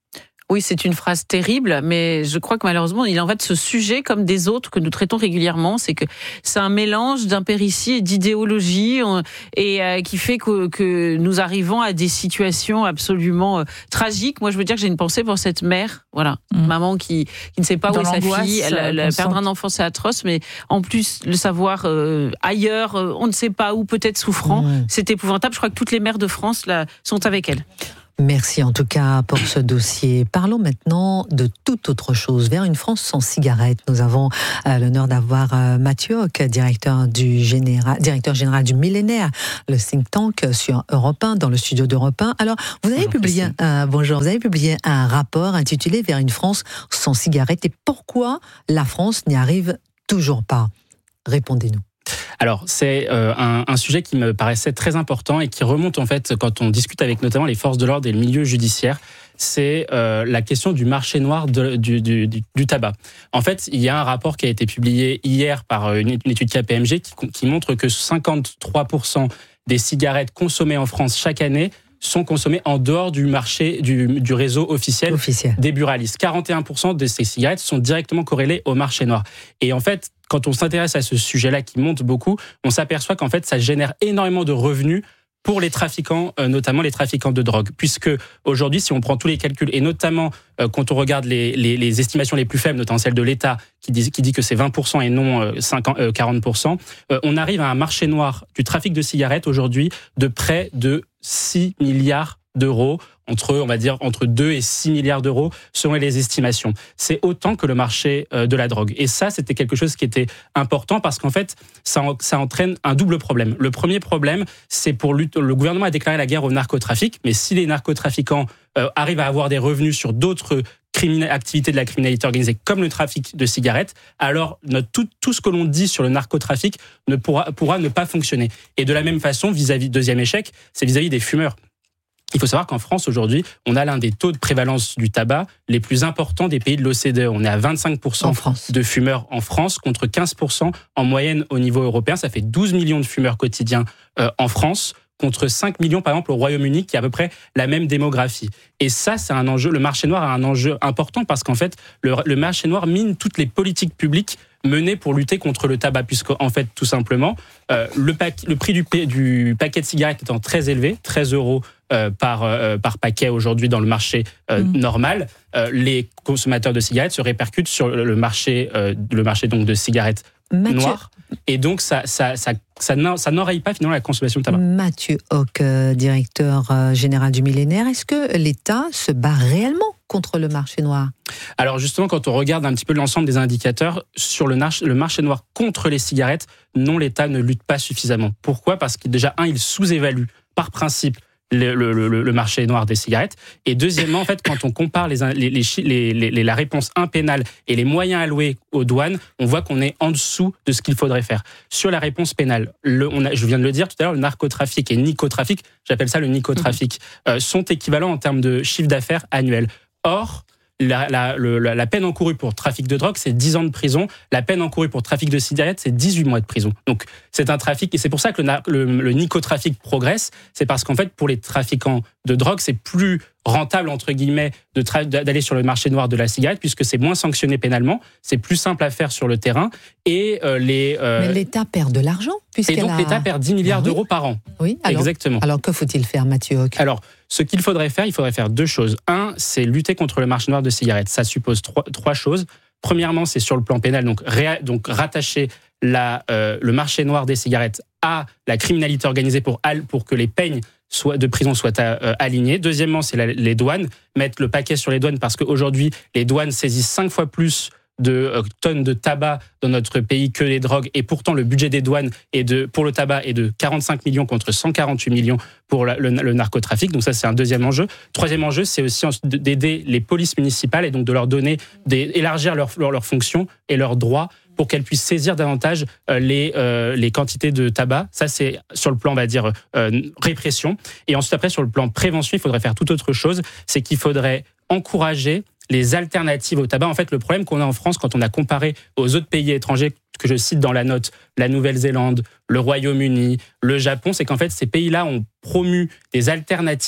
Oui, c'est une phrase terrible, mais je crois que malheureusement, il en va de ce sujet comme des autres que nous traitons régulièrement. C'est que c'est un mélange d'impéritie et d'idéologie et euh, qui fait que, que nous arrivons à des situations absolument euh, tragiques. Moi, je veux dire que j'ai une pensée pour cette mère, voilà, mmh. maman qui, qui ne sait pas Dans où est sa fille. Elle, elle, elle perdre un enfant, c'est atroce, mais en plus, le savoir euh, ailleurs, euh, on ne sait pas où, peut-être souffrant, mmh. c'est épouvantable. Je crois que toutes les mères de France là, sont avec elle. Merci en tout cas pour ce dossier. Parlons maintenant de toute autre chose, vers une France sans cigarettes. Nous avons euh, l'honneur d'avoir euh, Mathieu Hoc, directeur, du général, directeur général du Millénaire, le think tank sur Europe un, dans le studio d'Europe un. Alors, vous avez, bonjour, publié, un, bonjour, vous avez publié un rapport intitulé « Vers une France sans cigarettes » et pourquoi la France n'y arrive toujours pas. Répondez-nous. Alors, c'est euh, un, un sujet qui me paraissait très important et qui remonte en fait quand on discute avec notamment les forces de l'ordre et le milieu judiciaire. C'est euh, la question du marché noir de, du, du, du, du tabac. En fait, il y a un rapport qui a été publié hier par une, une étude K P M G qui, qui montre que cinquante-trois pour cent des cigarettes consommées en France chaque année sont consommées en dehors du marché du, du réseau officiel, officiel des buralistes. quarante et un pour cent de ces cigarettes sont directement corrélées au marché noir. Et en fait, quand on s'intéresse à ce sujet-là qui monte beaucoup, on s'aperçoit qu'en fait, ça génère énormément de revenus pour les trafiquants, euh, notamment les trafiquants de drogue. Puisque aujourd'hui, si on prend tous les calculs, et notamment euh, quand on regarde les, les, les estimations les plus faibles, notamment celle de l'État, qui dit, qui dit que c'est vingt pour cent et non euh, cinquante, euh, quarante pour cent, euh, on arrive à un marché noir du trafic de cigarettes aujourd'hui de près de six milliards d'euros, entre, on va dire, entre deux et six milliards d'euros, selon les estimations. C'est autant que le marché de la drogue. Et ça, c'était quelque chose qui était important parce qu'en fait, ça, ça entraîne un double problème. Le premier problème, c'est pour lutter, le gouvernement a déclaré la guerre au narcotrafic, mais si les narcotrafiquants euh, arrivent à avoir des revenus sur d'autres activités de la criminalité organisée, comme le trafic de cigarettes, alors notre, tout, tout ce que l'on dit sur le narcotrafic ne pourra, pourra ne pas fonctionner. Et de la même façon, vis-à-vis, deuxième échec, c'est vis-à-vis des fumeurs. Il faut savoir qu'en France, aujourd'hui, on a l'un des taux de prévalence du tabac les plus importants des pays de l'O C D E. On est à vingt-cinq pour cent de fumeurs en France, contre quinze pour cent en moyenne au niveau européen. Ça fait douze millions de fumeurs quotidiens euh, en France, contre cinq millions, par exemple, au Royaume-Uni, qui a à peu près la même démographie. Et ça, c'est un enjeu, le marché noir a un enjeu important parce qu'en fait, le, le marché noir mine toutes les politiques publiques menées pour lutter contre le tabac, puisque, en fait, tout simplement, euh, le, pack, le prix du, du paquet de cigarettes étant très élevé, treize euros euh, par, euh, par paquet aujourd'hui dans le marché euh, mmh. normal, euh, les consommateurs de cigarettes se répercutent sur le marché, euh, le marché donc de cigarettes Mathieu. noires. Et donc, ça, ça, ça, ça, ça n'enraye pas finalement la consommation de tabac. Mathieu Hoc, directeur général du Millénaire, est-ce que l'État se bat réellement contre le marché noir ? Alors justement, quand on regarde un petit peu l'ensemble des indicateurs sur le, nar- le marché noir contre les cigarettes, non, l'État ne lutte pas suffisamment. Pourquoi ? Parce que déjà, un, il sous-évalue par principe Le, le, le, le marché noir des cigarettes. Et deuxièmement, en fait, quand on compare les, les, les, les, les, la réponse impénale et les moyens alloués aux douanes, on voit qu'on est en dessous de ce qu'il faudrait faire. Sur la réponse pénale, le, on a, je viens de le dire tout à l'heure, le narcotrafic et nicotrafic, j'appelle ça le nicotrafic, mmh. euh, sont équivalents en termes de chiffre d'affaires annuel. Or, La, la, la, la peine encourue pour trafic de drogue, c'est dix ans de prison. La peine encourue pour trafic de cigarettes, c'est dix-huit mois de prison. Donc, c'est un trafic, et c'est pour ça que le, le, le nicotrafic progresse. C'est parce qu'en fait, pour les trafiquants de drogue, c'est plus rentable, entre guillemets, de tra- d'aller sur le marché noir de la cigarette, puisque c'est moins sanctionné pénalement, c'est plus simple à faire sur le terrain. Et euh, les, euh... Mais l'État perd de l'argent, Et donc, a... l'État perd dix milliards ben oui. d'euros par an. Oui, alors, exactement. Alors, que faut-il faire, Mathieu Hoc ? Alors, ce qu'il faudrait faire, il faudrait faire deux choses. Un, c'est lutter contre le marché noir de cigarettes. Ça suppose trois, trois choses. Premièrement, c'est sur le plan pénal, donc, ré, donc rattacher la, euh, le marché noir des cigarettes à la criminalité organisée pour, pour que les peines soit de prison soient euh, alignées. Deuxièmement, c'est la, les douanes, mettre le paquet sur les douanes parce qu'aujourd'hui, les douanes saisissent cinq fois plus de euh, tonnes de tabac dans notre pays que les drogues, et pourtant le budget des douanes est de, pour le tabac est de quarante-cinq millions contre cent quarante-huit millions pour la, le, le narcotrafic. Donc ça, c'est un deuxième enjeu. Troisième enjeu, c'est aussi d'aider les polices municipales et donc de leur donner, d'élargir leurs leur, leur fonctions et leurs droits pour qu'elles puissent saisir davantage euh, les, euh, les quantités de tabac. Ça, c'est sur le plan, on va dire, euh, répression. Et ensuite, après, sur le plan prévention, il faudrait faire tout autre chose. C'est qu'il faudrait encourager les alternatives au tabac. En fait, le problème qu'on a en France, quand on a comparé aux autres pays étrangers que je cite dans la note, la Nouvelle-Zélande, le Royaume-Uni, le Japon, c'est qu'en fait, ces pays-là ont promu des alternatives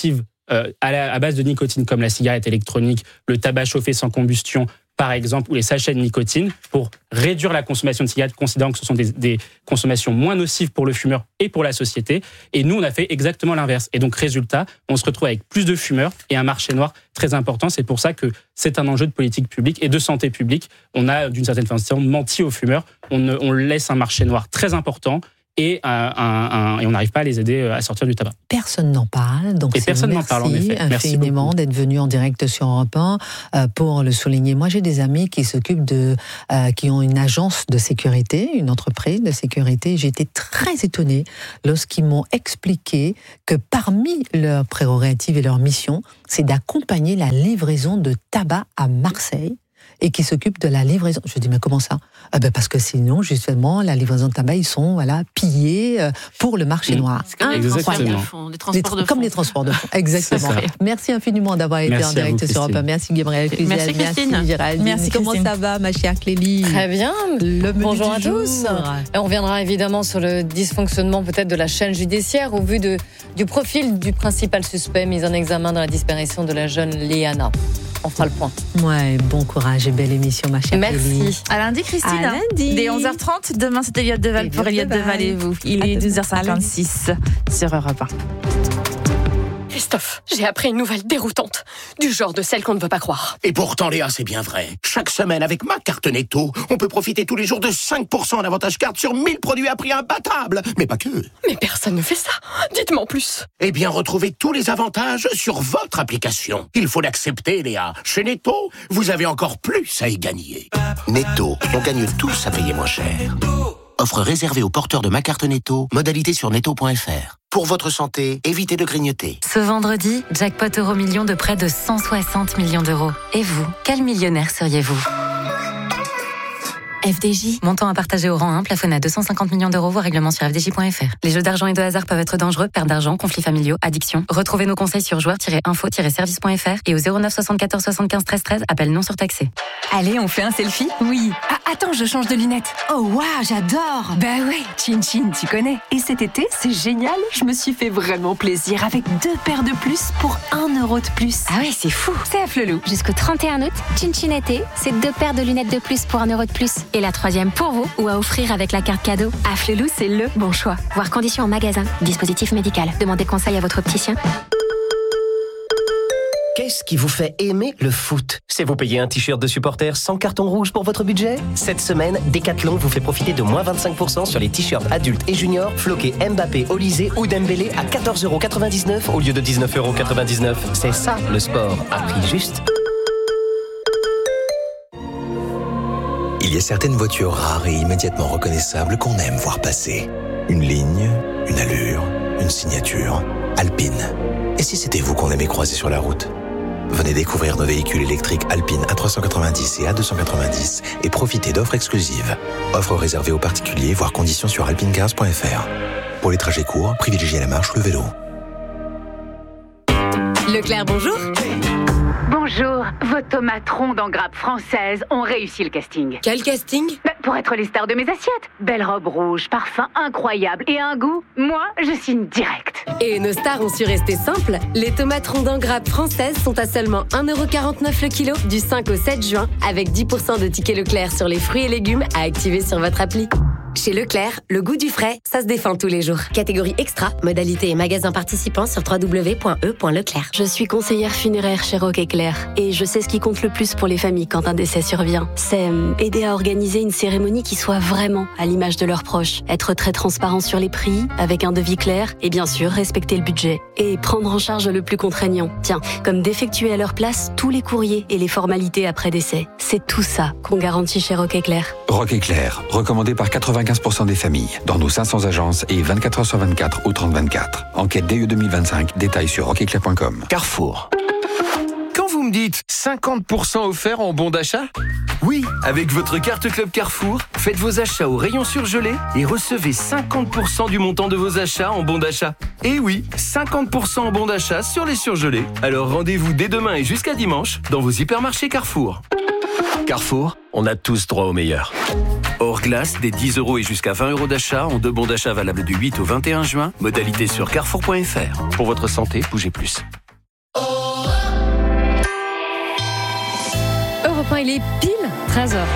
euh, à, la, à base de nicotine, comme la cigarette électronique, le tabac chauffé sans combustion, par exemple, ou les sachets de nicotine, pour réduire la consommation de cigarettes, considérant que ce sont des, des consommations moins nocives pour le fumeur et pour la société. Et nous, on a fait exactement l'inverse. Et donc, résultat, on se retrouve avec plus de fumeurs et un marché noir très important. C'est pour ça que c'est un enjeu de politique publique et de santé publique. On a, d'une certaine façon, menti aux fumeurs. On, on laisse un marché noir très important. Et, un, un, et on n'arrive pas à les aider à sortir du tabac. Personne n'en parle, donc et personne n'en parle en effet. Merci infiniment d'être venu en direct sur Europe un euh, pour le souligner. Moi, j'ai des amis qui s'occupent de, euh, qui ont une agence de sécurité, une entreprise de sécurité. J'ai été très étonnée lorsqu'ils m'ont expliqué que parmi leurs prérogatives et leurs missions, c'est d'accompagner la livraison de tabac à Marseille. Et qui s'occupent de la livraison. Je dis, mais comment ça ? Ah ben parce que sinon, justement, la livraison de tabac, ils sont voilà, pillés pour le marché noir. C'est comme Exactement. les transports de fond. Les transports de fond. Comme les transports de fond, exactement. Merci infiniment d'avoir été merci en direct vous, sur Europe un. Merci Gabriel Cluzel. Merci Christine. Merci Géraldine. Merci Comment Christine. ça va, ma chère Clélie ? Très bien. Le Bonjour à jour. tous. Et on reviendra évidemment sur le dysfonctionnement peut-être de la chaîne judiciaire au vu de, du profil du principal suspect mis en examen dans la disparition de la jeune Léana. On fera le point. Ouais, bon courage et belle émission, ma chère Merci. Clélie. À lundi, Christine. À lundi. Dès onze heures trente. Demain, c'est Eliott Deval Eliott pour Eliott Deval. Deval et vous. Il À est demain. douze heures cinquante-six sur Europe un. Christophe, j'ai appris une nouvelle déroutante, du genre de celle qu'on ne veut pas croire. Et pourtant, Léa, c'est bien vrai. Chaque semaine, avec ma carte Netto, on peut profiter tous les jours de cinq pour cent en avantage carte sur mille produits à prix imbattable. Mais pas que. Mais personne ne fait ça. Dites-moi en plus. Eh bien, retrouvez tous les avantages sur votre application. Il faut l'accepter, Léa. Chez Netto, vous avez encore plus à y gagner. Netto, on gagne tous à payer moins cher. Offre réservée aux porteurs de ma carte Netto, modalité sur netto point f r. Pour votre santé, évitez de grignoter. Ce vendredi, jackpot euro million de près de cent soixante millions d'euros. Et vous, quel millionnaire seriez-vous ? F D J, montant à partager au rang un, plafonné à deux cent cinquante millions d'euros, voire règlement sur f d j point f r. Les jeux d'argent et de hasard peuvent être dangereux, perte d'argent, conflits familiaux, addiction. Retrouvez nos conseils sur joueurs tiret info tiret service point f r et au zéro neuf soixante-quatorze soixante-quinze treize treize, appel non surtaxé. Allez, on fait un selfie ? Oui. Ah, attends, je change de lunettes. Oh, waouh, j'adore. Bah ouais, Chin Chin, tu connais. Et cet été, c'est génial. Je me suis fait vraiment plaisir avec deux paires de plus pour un euro de plus. Ah ouais, c'est fou. C'est à Flelou. Jusqu'au trente et un août, Chin Chin été, c'est deux paires de lunettes de plus pour un euro de plus. Et la troisième pour vous ou à offrir avec la carte cadeau. À Flelou, c'est le bon choix. Voir conditions en magasin. Dispositif médical. Demandez conseil à votre opticien. Qu'est-ce qui vous fait aimer le foot ? C'est vous payer un t-shirt de supporter sans carton rouge pour votre budget ? Cette semaine, Decathlon vous fait profiter de moins vingt-cinq pour cent sur les t-shirts adultes et juniors floqués Mbappé, Olysée ou Dembélé à quatorze euros quatre-vingt-dix-neuf au lieu de dix-neuf euros quatre-vingt-dix-neuf. C'est ça le sport, à prix juste. Il y a certaines voitures rares et immédiatement reconnaissables qu'on aime voir passer. Une ligne, une allure, une signature. Alpine. Et si c'était vous qu'on aimait croiser sur la route ? Venez découvrir nos véhicules électriques Alpine A trois cent quatre-vingt-dix et A deux cent quatre-vingt-dix et profitez d'offres exclusives. Offres réservées aux particuliers, voire conditions sur alpinecars point f r. Pour les trajets courts, privilégiez la marche ou le vélo. Leclerc, bonjour. Bonjour, vos tomates rondes en grappe française ont réussi le casting. Quel casting ? Bah, pour être les stars de mes assiettes. Belle robe rouge, parfum incroyable et un goût, moi, je signe direct. Et nos stars ont su rester simples. Les tomates rondes en grappe françaises sont à seulement un euro quarante-neuf le kilo du cinq au sept juin avec dix pour cent de tickets Leclerc sur les fruits et légumes à activer sur votre appli. Chez Leclerc, le goût du frais, ça se défend tous les jours. Catégorie extra, modalité et magasin participant sur w w w point e point leclerc. Je suis conseillère funéraire chez Rock Éclair et je sais ce qui compte le plus pour les familles quand un décès survient. C'est euh, aider à organiser une cérémonie qui soit vraiment à l'image de leurs proches. Être très transparent sur les prix, avec un devis clair et bien sûr respecter le budget. Et prendre en charge le plus contraignant. Tiens, comme d'effectuer à leur place tous les courriers et les formalités après décès. C'est tout ça qu'on garantit chez Rock Éclair. Rock Éclair, recommandé par quatre-vingt-quinze pour cent des familles, dans nos cinq cents agences et vingt-quatre heures sur vingt-quatre au trente vingt-quatre. Enquête D E deux mille vingt-cinq, détails sur rock éclair point com. Carrefour. Quand vous me dites cinquante pour cent offert en bon d'achat ? Oui, avec votre carte Club Carrefour, faites vos achats au rayon surgelé et recevez cinquante pour cent du montant de vos achats en bon d'achat. Et oui, cinquante pour cent en bon d'achat sur les surgelés. Alors rendez-vous dès demain et jusqu'à dimanche dans vos hypermarchés Carrefour. Carrefour, on a tous droit au meilleur. Hors glace, des dix euros et jusqu'à vingt euros d'achat en deux bons d'achat valables du huit au vingt et un juin. Modalité sur carrefour point f r. Pour votre santé, bougez plus. un, il est pile treize heures.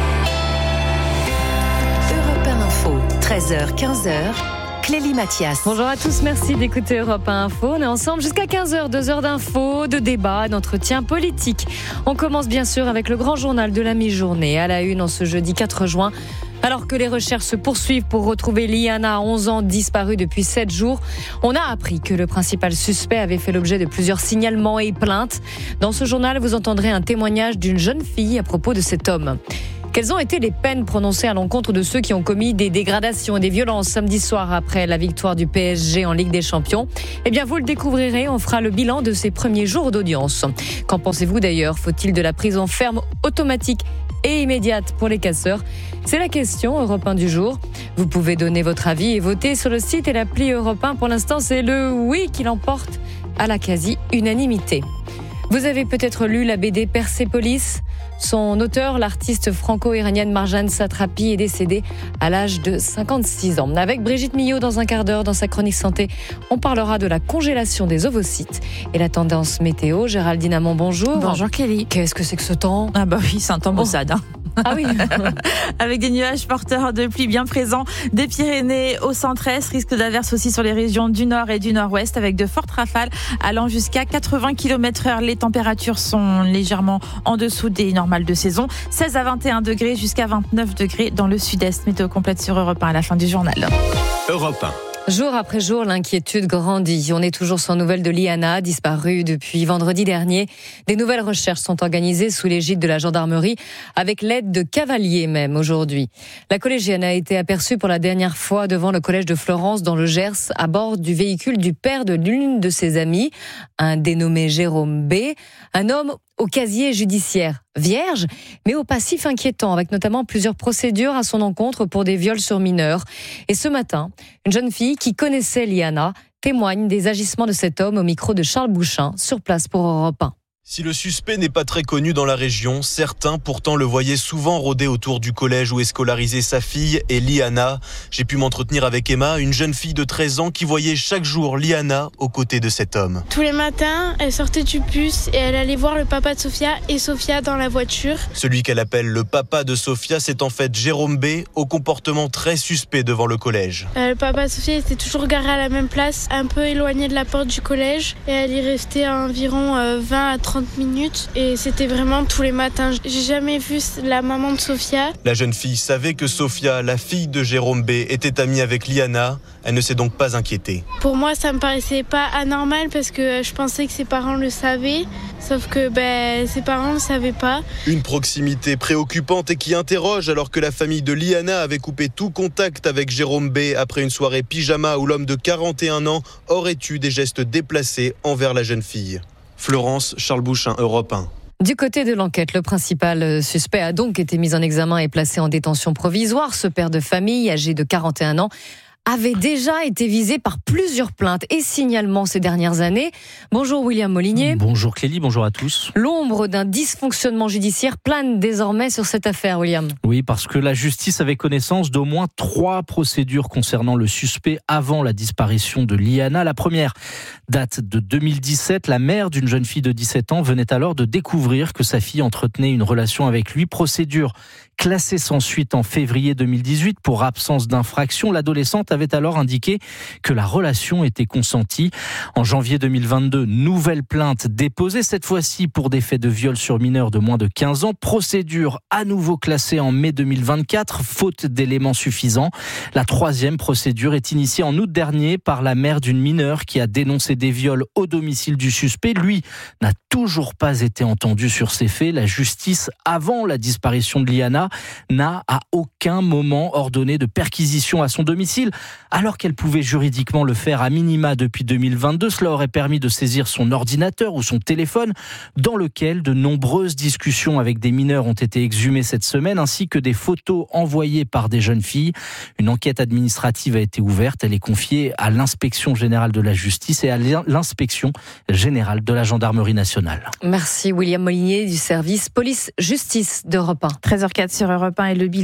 Europe un Info, treize heures quinze heures. Clélie Mathias. Bonjour à tous, merci d'écouter Europe un Info. On est ensemble jusqu'à quinze heures, deux heures d'infos, de débats, d'entretiens politiques. On commence bien sûr avec le grand journal de la mi-journée. À la une en ce jeudi quatre juin. Alors que les recherches se poursuivent pour retrouver Liana, onze ans, disparue depuis sept jours, on a appris que le principal suspect avait fait l'objet de plusieurs signalements et plaintes. Dans ce journal, vous entendrez un témoignage d'une jeune fille à propos de cet homme. Quelles ont été les peines prononcées à l'encontre de ceux qui ont commis des dégradations et des violences samedi soir après la victoire du P S G en Ligue des Champions ? Eh bien, vous le découvrirez, on fera le bilan de ces premiers jours d'audience. Qu'en pensez-vous d'ailleurs ? Faut-il de la prison ferme automatique et immédiate pour les casseurs ? C'est la question Europe un du jour. Vous pouvez donner votre avis et voter sur le site et l'appli Europe un. Pour l'instant, c'est le oui qui l'emporte à la quasi-unanimité. Vous avez peut-être lu la B D Persépolis. Son auteur, l'artiste franco-iranienne Marjane Satrapi, est décédée à l'âge de cinquante-six ans. Avec Brigitte Millot dans un quart d'heure, dans sa chronique santé, on parlera de la congélation des ovocytes et la tendance météo. Géraldine Amont, bonjour. Bonjour Kelly. Qu'est-ce que c'est que ce temps ? Ah bah oui, c'est un temps maussade. Hein. Ah oui. Avec des nuages porteurs de pluie bien présents des Pyrénées au centre-est, risque d'averse aussi sur les régions du nord et du nord-ouest avec de fortes rafales allant jusqu'à quatre-vingts kilomètres heure. Les températures sont légèrement en dessous des normales de saison. seize à vingt et un degrés jusqu'à vingt-neuf degrés dans le sud-est. Météo complète sur Europe un à la fin du journal. Europe un. Jour après jour, l'inquiétude grandit. On est toujours sans nouvelles de Liana, disparue depuis vendredi dernier. Des nouvelles recherches sont organisées sous l'égide de la gendarmerie, avec l'aide de cavaliers même aujourd'hui. La collégienne a été aperçue pour la dernière fois devant le collège de Florence dans le Gers, à bord du véhicule du père de l'une de ses amies, un dénommé Jérôme B, un homme au casier judiciaire vierge, mais au passif inquiétant, avec notamment plusieurs procédures à son encontre pour des viols sur mineurs. Et ce matin, une jeune fille qui connaissait Liana témoigne des agissements de cet homme au micro de Charles Bouchin, sur place pour Europe un. Si le suspect n'est pas très connu dans la région, certains pourtant le voyaient souvent rôder autour du collège où est scolarisée sa fille et Liana. J'ai pu m'entretenir avec Emma, une jeune fille de treize ans qui voyait chaque jour Liana aux côtés de cet homme. Tous les matins, elle sortait du bus et elle allait voir le papa de Sophia et Sophia dans la voiture. Celui qu'elle appelle le papa de Sophia, c'est en fait Jérôme B, au comportement très suspect devant le collège. Euh, le papa de Sophia était toujours garé à la même place, un peu éloigné de la porte du collège, et elle y restait à environ euh, vingt à trente minutes et c'était vraiment tous les matins. J'ai jamais vu la maman de Sophia. La jeune fille savait que Sophia, la fille de Jérôme B, était amie avec Liana. Elle ne s'est donc pas inquiétée. Pour moi, ça me paraissait pas anormal parce que je pensais que ses parents le savaient, sauf que ben, ses parents ne le savaient pas. Une proximité préoccupante et qui interroge alors que la famille de Liana avait coupé tout contact avec Jérôme B après une soirée pyjama où l'homme de quarante et un ans aurait eu des gestes déplacés envers la jeune fille. Florence, Charles Bouchin, Europe un. Du côté de l'enquête, le principal suspect a donc été mis en examen et placé en détention provisoire. Ce père de famille, âgé de quarante et un ans, avait déjà été visé par plusieurs plaintes et signalements ces dernières années. Bonjour William Molinier. Bonjour Clélie, bonjour à tous. L'ombre d'un dysfonctionnement judiciaire plane désormais sur cette affaire, William. Oui, parce que la justice avait connaissance d'au moins trois procédures concernant le suspect avant la disparition de Liana. La première date de deux mille dix-sept. La mère d'une jeune fille de dix-sept ans venait alors de découvrir que sa fille entretenait une relation avec lui. Procédure classée sans suite en février deux mille dix-huit pour absence d'infraction. L'adolescente avait alors indiqué que la relation était consentie. En janvier deux mille vingt-deux, nouvelle plainte déposée, cette fois-ci pour des faits de viol sur mineurs de moins de quinze ans. Procédure à nouveau classée en mai deux mille vingt-quatre, faute d'éléments suffisants. La troisième procédure est initiée en août dernier par la mère d'une mineure qui a dénoncé des viols au domicile du suspect. Lui n'a toujours pas été entendu sur ces faits. La justice, avant la disparition de Liana, n'a à aucun moment ordonné de perquisition à son domicile, alors qu'elle pouvait juridiquement le faire à minima depuis deux mille vingt-deux. Cela aurait permis de saisir son ordinateur ou son téléphone, dans lequel de nombreuses discussions avec des mineurs ont été exhumées cette semaine, ainsi que des photos envoyées par des jeunes filles. Une enquête administrative a été ouverte. Elle est confiée à l'inspection générale de la justice et à l'inspection générale de la gendarmerie nationale. Merci William Molinier du service police-justice d'Europe un. treize heures zéro quatre sur Europe un et le bilan judiciaire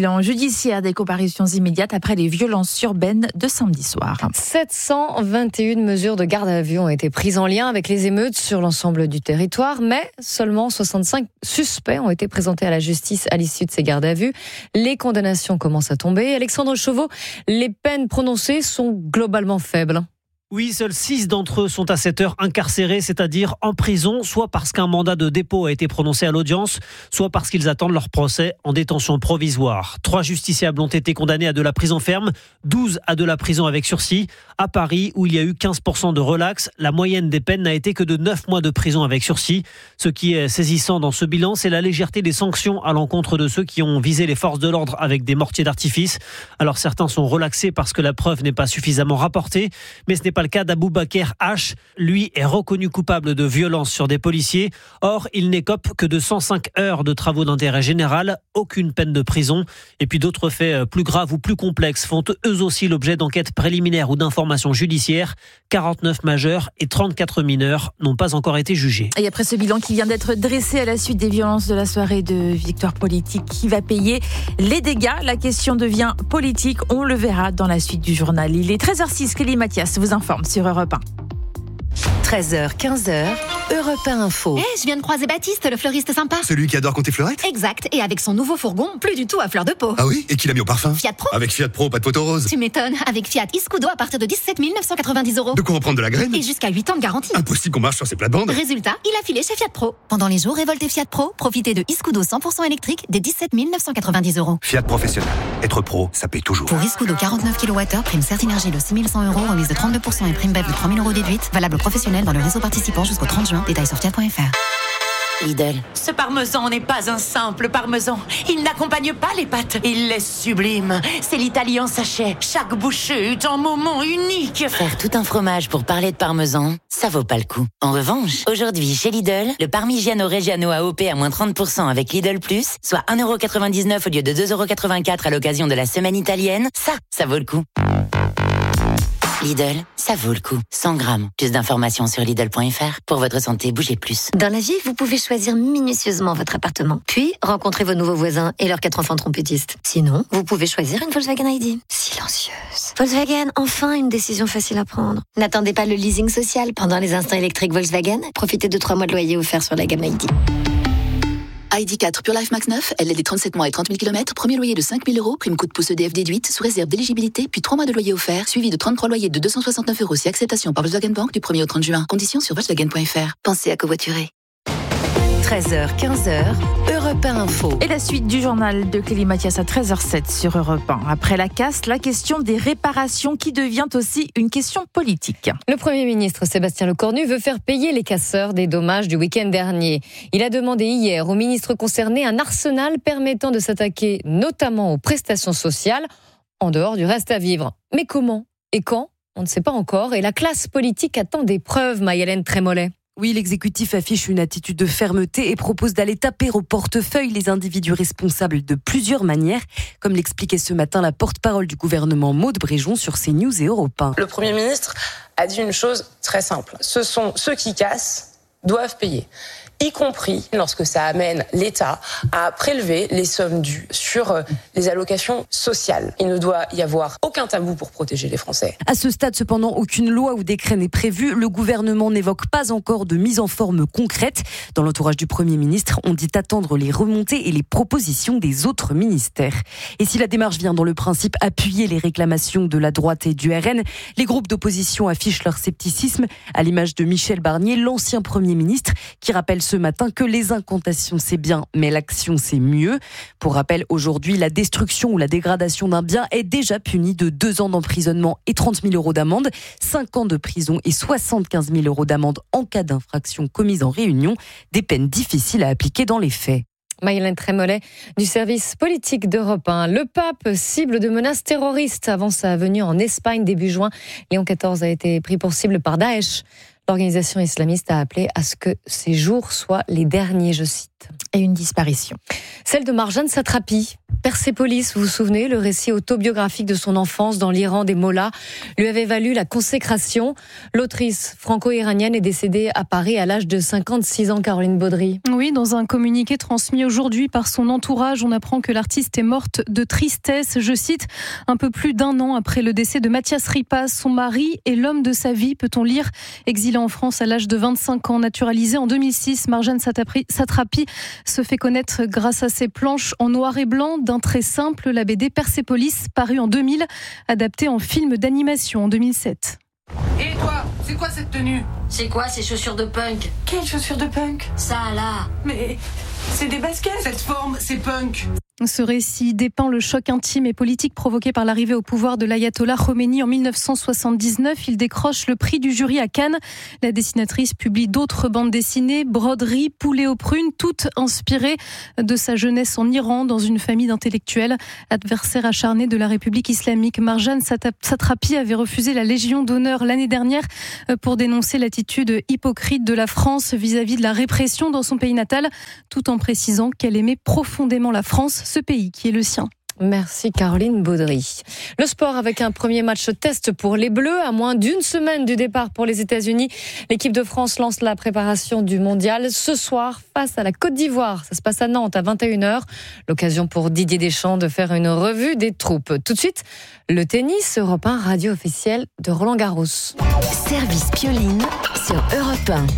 judiciaire, des comparutions immédiates après les violences urbaines de samedi soir. sept cent vingt et une mesures de garde à vue ont été prises en lien avec les émeutes sur l'ensemble du territoire, mais seulement soixante-cinq suspects ont été présentés à la justice à l'issue de ces gardes à vue. Les condamnations commencent à tomber. Alexandre Chauveau, les peines prononcées sont globalement faibles. Oui, seuls six d'entre eux sont à cette heure incarcérés, c'est-à-dire en prison, soit parce qu'un mandat de dépôt a été prononcé à l'audience, soit parce qu'ils attendent leur procès en détention provisoire. Trois justiciables ont été condamnés à de la prison ferme, douze à de la prison avec sursis. À Paris, où il y a eu quinze pour cent de relax, la moyenne des peines n'a été que de neuf mois de prison avec sursis. Ce qui est saisissant dans ce bilan, c'est la légèreté des sanctions à l'encontre de ceux qui ont visé les forces de l'ordre avec des mortiers d'artifice. Alors certains sont relaxés parce que la preuve n'est pas suffisamment rapportée, mais ce n'est pas le cas d'Aboubaker H. Lui est reconnu coupable de violence sur des policiers. Or, il n'écope que de cent cinq heures de travaux d'intérêt général, aucune peine de prison. Et puis d'autres faits plus graves ou plus complexes font eux aussi l'objet d'enquêtes préliminaires ou d'informations judiciaires. quarante-neuf majeurs et trente-quatre mineurs n'ont pas encore été jugés. Et après ce bilan qui vient d'être dressé à la suite des violences de la soirée de victoire politique, qui va payer les dégâts? La question devient politique. On le verra dans la suite du journal. Il est treize heures six. Kelly Mathias vous informe sur Europe un. treize heures, quinze heures, Europe un Info. Hé, hey, je viens de croiser Baptiste, le fleuriste sympa. Celui qui adore compter fleurettes? Exact, et avec son nouveau fourgon, plus du tout à fleur de peau. Ah oui? Et qui l'a mis au parfum? Fiat Pro. Avec Fiat Pro, pas de poteau rose. Tu m'étonnes, avec Fiat Iscudo à partir de dix-sept mille neuf cent quatre-vingt-dix euros. De quoi en prendre de la graine? Et jusqu'à huit ans de garantie. Impossible qu'on marche sur ces plates-bandes. Résultat, il a filé chez Fiat Pro. Pendant les jours révoltés Fiat Pro, profitez de Iscudo cent pour cent électrique dès dix-sept mille neuf cent quatre-vingt-dix euros. Fiat Professionnel. Être pro, ça paye toujours. Pour Iscudo quarante-neuf kilowattheures, prime Certinergie de six mille cent euros, remise de trente-deux pour cent et prime B E P de trois mille euros déduite. Valable professionnel dans le réseau participant jusqu'au trente juin. Détails sur fiat point f r. Lidl. Ce parmesan n'est pas un simple parmesan. Il n'accompagne pas les pâtes. Il est sublime. C'est l'Italie en sachet. Chaque bouchée est un moment unique. Faire tout un fromage pour parler de parmesan, ça vaut pas le coup. En revanche, aujourd'hui, chez Lidl, le Parmigiano Reggiano A O P à moins trente pour cent avec Lidl Plus, soit un euro quatre-vingt-dix-neuf au lieu de deux euros quatre-vingt-quatre à l'occasion de la semaine italienne, ça, ça vaut le coup. Lidl, ça vaut le coup. cent grammes. Plus d'informations sur Lidl point f r. Pour votre santé, bougez plus. Dans la vie, vous pouvez choisir minutieusement votre appartement. Puis, rencontrer vos nouveaux voisins et leurs quatre enfants trompettistes. Sinon, vous pouvez choisir une Volkswagen I D. Silencieuse. Volkswagen, enfin une décision facile à prendre. N'attendez pas le leasing social. Pendant les instants électriques Volkswagen, profitez de trois mois de loyer offerts sur la gamme I D. I D quatre Pure Life Max neuf, L L D trente-sept mois et trente mille kilomètres, premier loyer de cinq mille euros, prime coup de pouce E D F déduite, sous réserve d'éligibilité, puis trois mois de loyer offert, suivi de trente-trois loyers de deux cent soixante-neuf euros si acceptation par Volkswagen Bank du premier au trente juin. Conditions sur Volkswagen point f r. Pensez à covoiturer. treize heures, quinze heures, Europe un Info. Et la suite du journal de Clélie Mathias à treize heures sept sur Europe un. Après la casse, la question des réparations qui devient aussi une question politique. Le Premier ministre Sébastien Lecornu veut faire payer les casseurs des dommages du week-end dernier. Il a demandé hier aux ministres concernés un arsenal permettant de s'attaquer notamment aux prestations sociales, en dehors du reste à vivre. Mais comment et quand? On ne sait pas encore. Et la classe politique attend des preuves, Maï-Hélène Trémollet. Oui, l'exécutif affiche une attitude de fermeté et propose d'aller taper au portefeuille les individus responsables de plusieurs manières, comme l'expliquait ce matin la porte-parole du gouvernement Maude Bréjon sur CNews et Europe un. Le Premier ministre a dit une chose très simple. Ce sont ceux qui cassent doivent payer, y compris lorsque ça amène l'État à prélever les sommes dues sur les allocations sociales. Il ne doit y avoir aucun tabou pour protéger les Français. À ce stade, cependant, aucune loi ou décret n'est prévu. Le gouvernement n'évoque pas encore de mise en forme concrète. Dans l'entourage du Premier ministre, on dit attendre les remontées et les propositions des autres ministères. Et si la démarche vient dans le principe appuyer les réclamations de la droite et du R N, les groupes d'opposition affichent leur scepticisme, à l'image de Michel Barnier, l'ancien Premier ministre, qui rappelle ce matin que les incantations c'est bien, mais l'action c'est mieux. Pour rappel, aujourd'hui, la destruction ou la dégradation d'un bien est déjà punie de deux ans d'emprisonnement et trente mille euros d'amende, cinq ans de prison et soixante-quinze mille euros d'amende en cas d'infraction commise en réunion, des peines difficiles à appliquer dans les faits. Maï-Hélène Trémollet du service politique d'Europe un. Le pape, cible de menaces terroristes avant sa venue en Espagne début juin. Léon quatorze a été pris pour cible par Daesh. L'organisation islamiste a appelé à ce que ces jours soient les derniers, je cite. Et une disparition. Celle de Marjane Satrapi. Persépolis, vous vous souvenez, le récit autobiographique de son enfance dans l'Iran des mollahs lui avait valu la consécration. L'autrice franco-iranienne est décédée à Paris à l'âge de cinquante-six ans, Caroline Baudry. Oui, dans un communiqué transmis aujourd'hui par son entourage, on apprend que l'artiste est morte de tristesse. Je cite, un peu plus d'un an après le décès de Mathias Ripas, son mari et l'homme de sa vie, peut-on lire. Exilé en France à l'âge de vingt-cinq ans, naturalisé en deux mille six, Marjane Satrapi se fait connaître grâce à ses planches en noir et blanc d'un trait simple, la B D Persépolis, parue en deux mille, adaptée en film d'animation en deux mille sept. Et toi, c'est quoi cette tenue? C'est quoi ces chaussures de punk? Quelles chaussures de punk? Ça là. Mais c'est des baskets. Cette forme, c'est punk. Ce récit dépeint le choc intime et politique provoqué par l'arrivée au pouvoir de l'ayatollah Khomeini en mille neuf cent soixante-dix-neuf. Il décroche le prix du jury à Cannes. La dessinatrice publie d'autres bandes dessinées, broderies, poulets aux prunes, toutes inspirées de sa jeunesse en Iran, dans une famille d'intellectuels. Adversaire acharné de la République islamique, Marjane Satrapi avait refusé la Légion d'honneur l'année dernière pour dénoncer l'attitude hypocrite de la France vis-à-vis de la répression dans son pays natal, tout en précisant qu'elle aimait profondément la France, ce pays qui est le sien. Merci Caroline Baudry. Le sport avec un premier match test pour les Bleus. À moins d'une semaine du départ pour les États-Unis, l'équipe de France lance la préparation du mondial ce soir face à la Côte d'Ivoire. Ça se passe à Nantes à vingt et une heures. L'occasion pour Didier Deschamps de faire une revue des troupes. Tout de suite, le tennis, Europe un, radio officielle de Roland Garros. Service Pioline sur Europe un.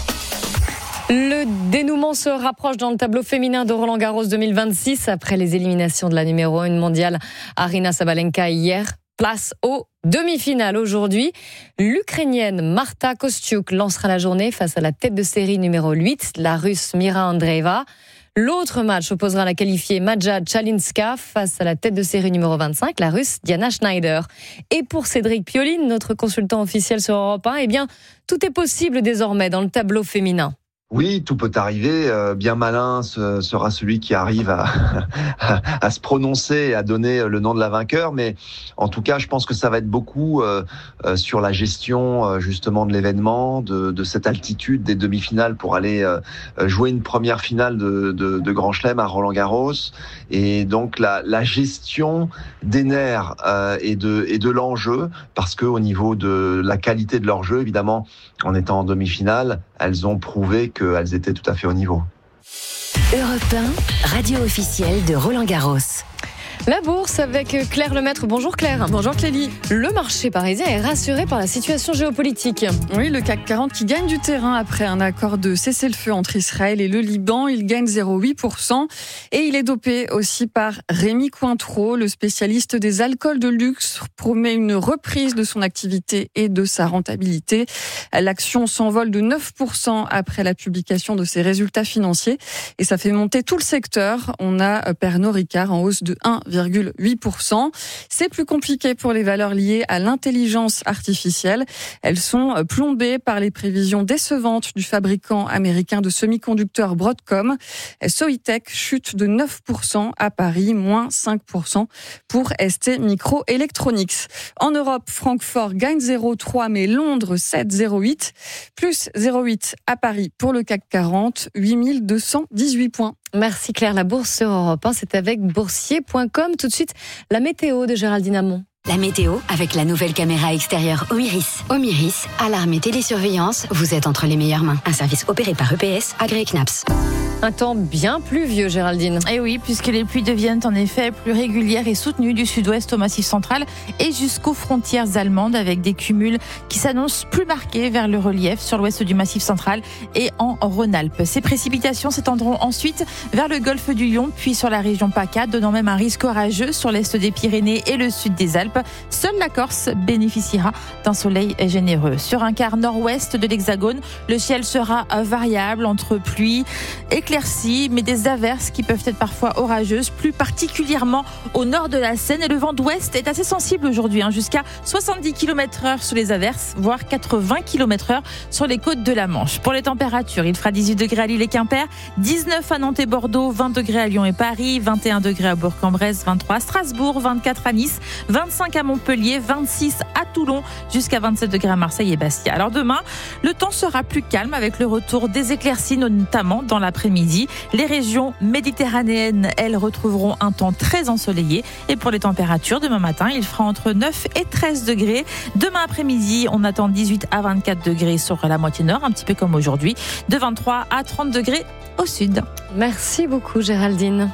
Le dénouement se rapproche dans le tableau féminin de Roland Garros deux mille vingt-six après les éliminations de la numéro un mondiale Aryna Sabalenka hier. Place aux demi-finales aujourd'hui. L'Ukrainienne Marta Kostyuk lancera la journée face à la tête de série numéro huit, la Russe Mira Andreeva. L'autre match opposera la qualifiée Maja Chalinska face à la tête de série numéro vingt-cinq, la Russe Diana Schneider. Et pour Cédric Pioline, notre consultant officiel sur Europe un, eh bien, tout est possible désormais dans le tableau féminin. Oui, tout peut arriver. Euh, bien malin ce sera celui qui arrive à, à, à se prononcer et à donner le nom de la vainqueur. Mais en tout cas, je pense que ça va être beaucoup euh, euh, sur la gestion euh, justement de l'événement, de, de cette altitude des demi-finales pour aller euh, jouer une première finale de, de, de Grand Chelem à Roland-Garros. Et donc la, la gestion des nerfs euh, et de, et de l'enjeu, parce que au niveau de la qualité de leur jeu, évidemment, en étant en demi-finale, elles ont prouvé qu'elles étaient tout à fait au niveau. Europe un, radio officielle de Roland Garros. La bourse avec Claire Lemaître. Bonjour Claire. Bonjour Clélie. Le marché parisien est rassuré par la situation géopolitique. Oui, le C A C quarante qui gagne du terrain après un accord de cessez-le-feu entre Israël et le Liban. Il gagne zéro virgule huit pour cent et il est dopé aussi par Rémi Cointreau, le spécialiste des alcools de luxe, promet une reprise de son activité et de sa rentabilité. L'action s'envole de neuf pour cent après la publication de ses résultats financiers et ça fait monter tout le secteur. On a Pernod Ricard en hausse de un virgule huit pour cent. C'est plus compliqué pour les valeurs liées à l'intelligence artificielle. Elles sont plombées par les prévisions décevantes du fabricant américain de semi-conducteurs Broadcom. Soitec chute de neuf pour cent à Paris, moins cinq pour cent pour S T Microelectronics. En Europe, Francfort gagne zéro virgule trois mais Londres sept virgule zéro huit, plus zéro virgule huit à Paris pour le C A C quarante, huit mille deux cent dix-huit points. Merci Claire, la bourse sur Europe un, c'est avec boursier point com. Tout de suite, la météo de Géraldine Amont. La météo avec la nouvelle caméra extérieure Omiris. Omiris, alarme et télésurveillance, vous êtes entre les meilleures mains. Un service opéré par E P S, agréé C N A P S. Un temps bien pluvieux, Géraldine. Et oui, puisque les pluies deviennent en effet plus régulières et soutenues du sud-ouest au Massif central et jusqu'aux frontières allemandes, avec des cumuls qui s'annoncent plus marqués vers le relief sur l'ouest du Massif central et en Rhône-Alpes. Ces précipitations s'étendront ensuite vers le golfe du Lion, puis sur la région PACA, donnant même un risque orageux sur l'est des Pyrénées et le sud des Alpes. Seule la Corse bénéficiera d'un soleil généreux. Sur un quart nord-ouest de l'Hexagone, le ciel sera variable entre pluie et éclaircies, mais des averses qui peuvent être parfois orageuses, plus particulièrement au nord de la Seine. Et le vent d'ouest est assez sensible aujourd'hui, hein, jusqu'à soixante-dix kilomètres heure sur les averses, voire quatre-vingts kilomètres heure sur les côtes de la Manche. Pour les températures, il fera dix-huit degrés à Lille et Quimper, dix-neuf à Nantes et Bordeaux, vingt degrés à Lyon et Paris, vingt et un degrés à Bourg-en-Bresse, vingt-trois à Strasbourg, vingt-quatre à Nice, vingt-cinq à Montpellier, vingt-six à Toulon, jusqu'à vingt-sept degrés à Marseille et Bastia. Alors demain, le temps sera plus calme avec le retour des éclaircies, notamment dans l'après-midi. Les régions méditerranéennes, elles, retrouveront un temps très ensoleillé. Et pour les températures, demain matin, il fera entre neuf et treize degrés. Demain après-midi, on attend dix-huit à vingt-quatre degrés sur la moitié nord, un petit peu comme aujourd'hui, de vingt-trois à trente degrés au sud. Merci beaucoup Géraldine.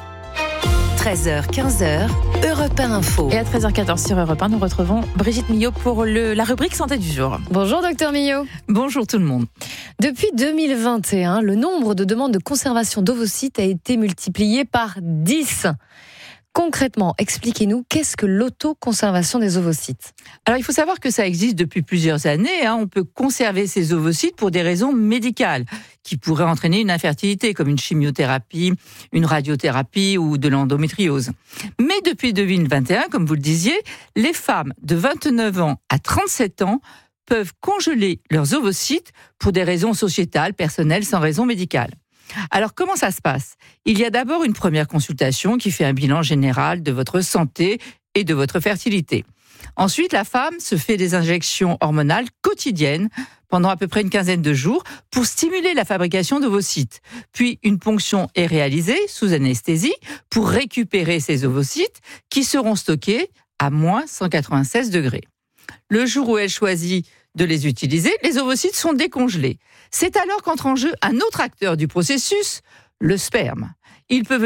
treize heures quinze, Europe un Info. Et à treize heures quatorze sur Europe un, nous retrouvons Brigitte Millot pour le, la rubrique Santé du jour. Bonjour docteur Millot. Bonjour tout le monde. Depuis deux mille vingt et un, le nombre de demandes de conservation d'ovocytes a été multiplié par dix. Concrètement, expliquez-nous, qu'est-ce que l'autoconservation des ovocytes ? Alors, il faut savoir que ça existe depuis plusieurs années. Hein. On peut conserver ces ovocytes pour des raisons médicales qui pourraient entraîner une infertilité, comme une chimiothérapie, une radiothérapie ou de l'endométriose. Mais depuis deux mille vingt et un, comme vous le disiez, les femmes de vingt-neuf ans à trente-sept ans peuvent congeler leurs ovocytes pour des raisons sociétales, personnelles, sans raison médicale. Alors, comment ça se passe ? Il y a d'abord une première consultation qui fait un bilan général de votre santé et de votre fertilité. Ensuite, la femme se fait des injections hormonales quotidiennes pendant à peu près une quinzaine de jours pour stimuler la fabrication d'ovocytes. Puis, une ponction est réalisée sous anesthésie pour récupérer ces ovocytes qui seront stockés à moins cent quatre-vingt-seize degrés. Le jour où elle choisit de les utiliser, les ovocytes sont décongelés. C'est alors qu'entre en jeu un autre acteur du processus, le sperme. Il peut venir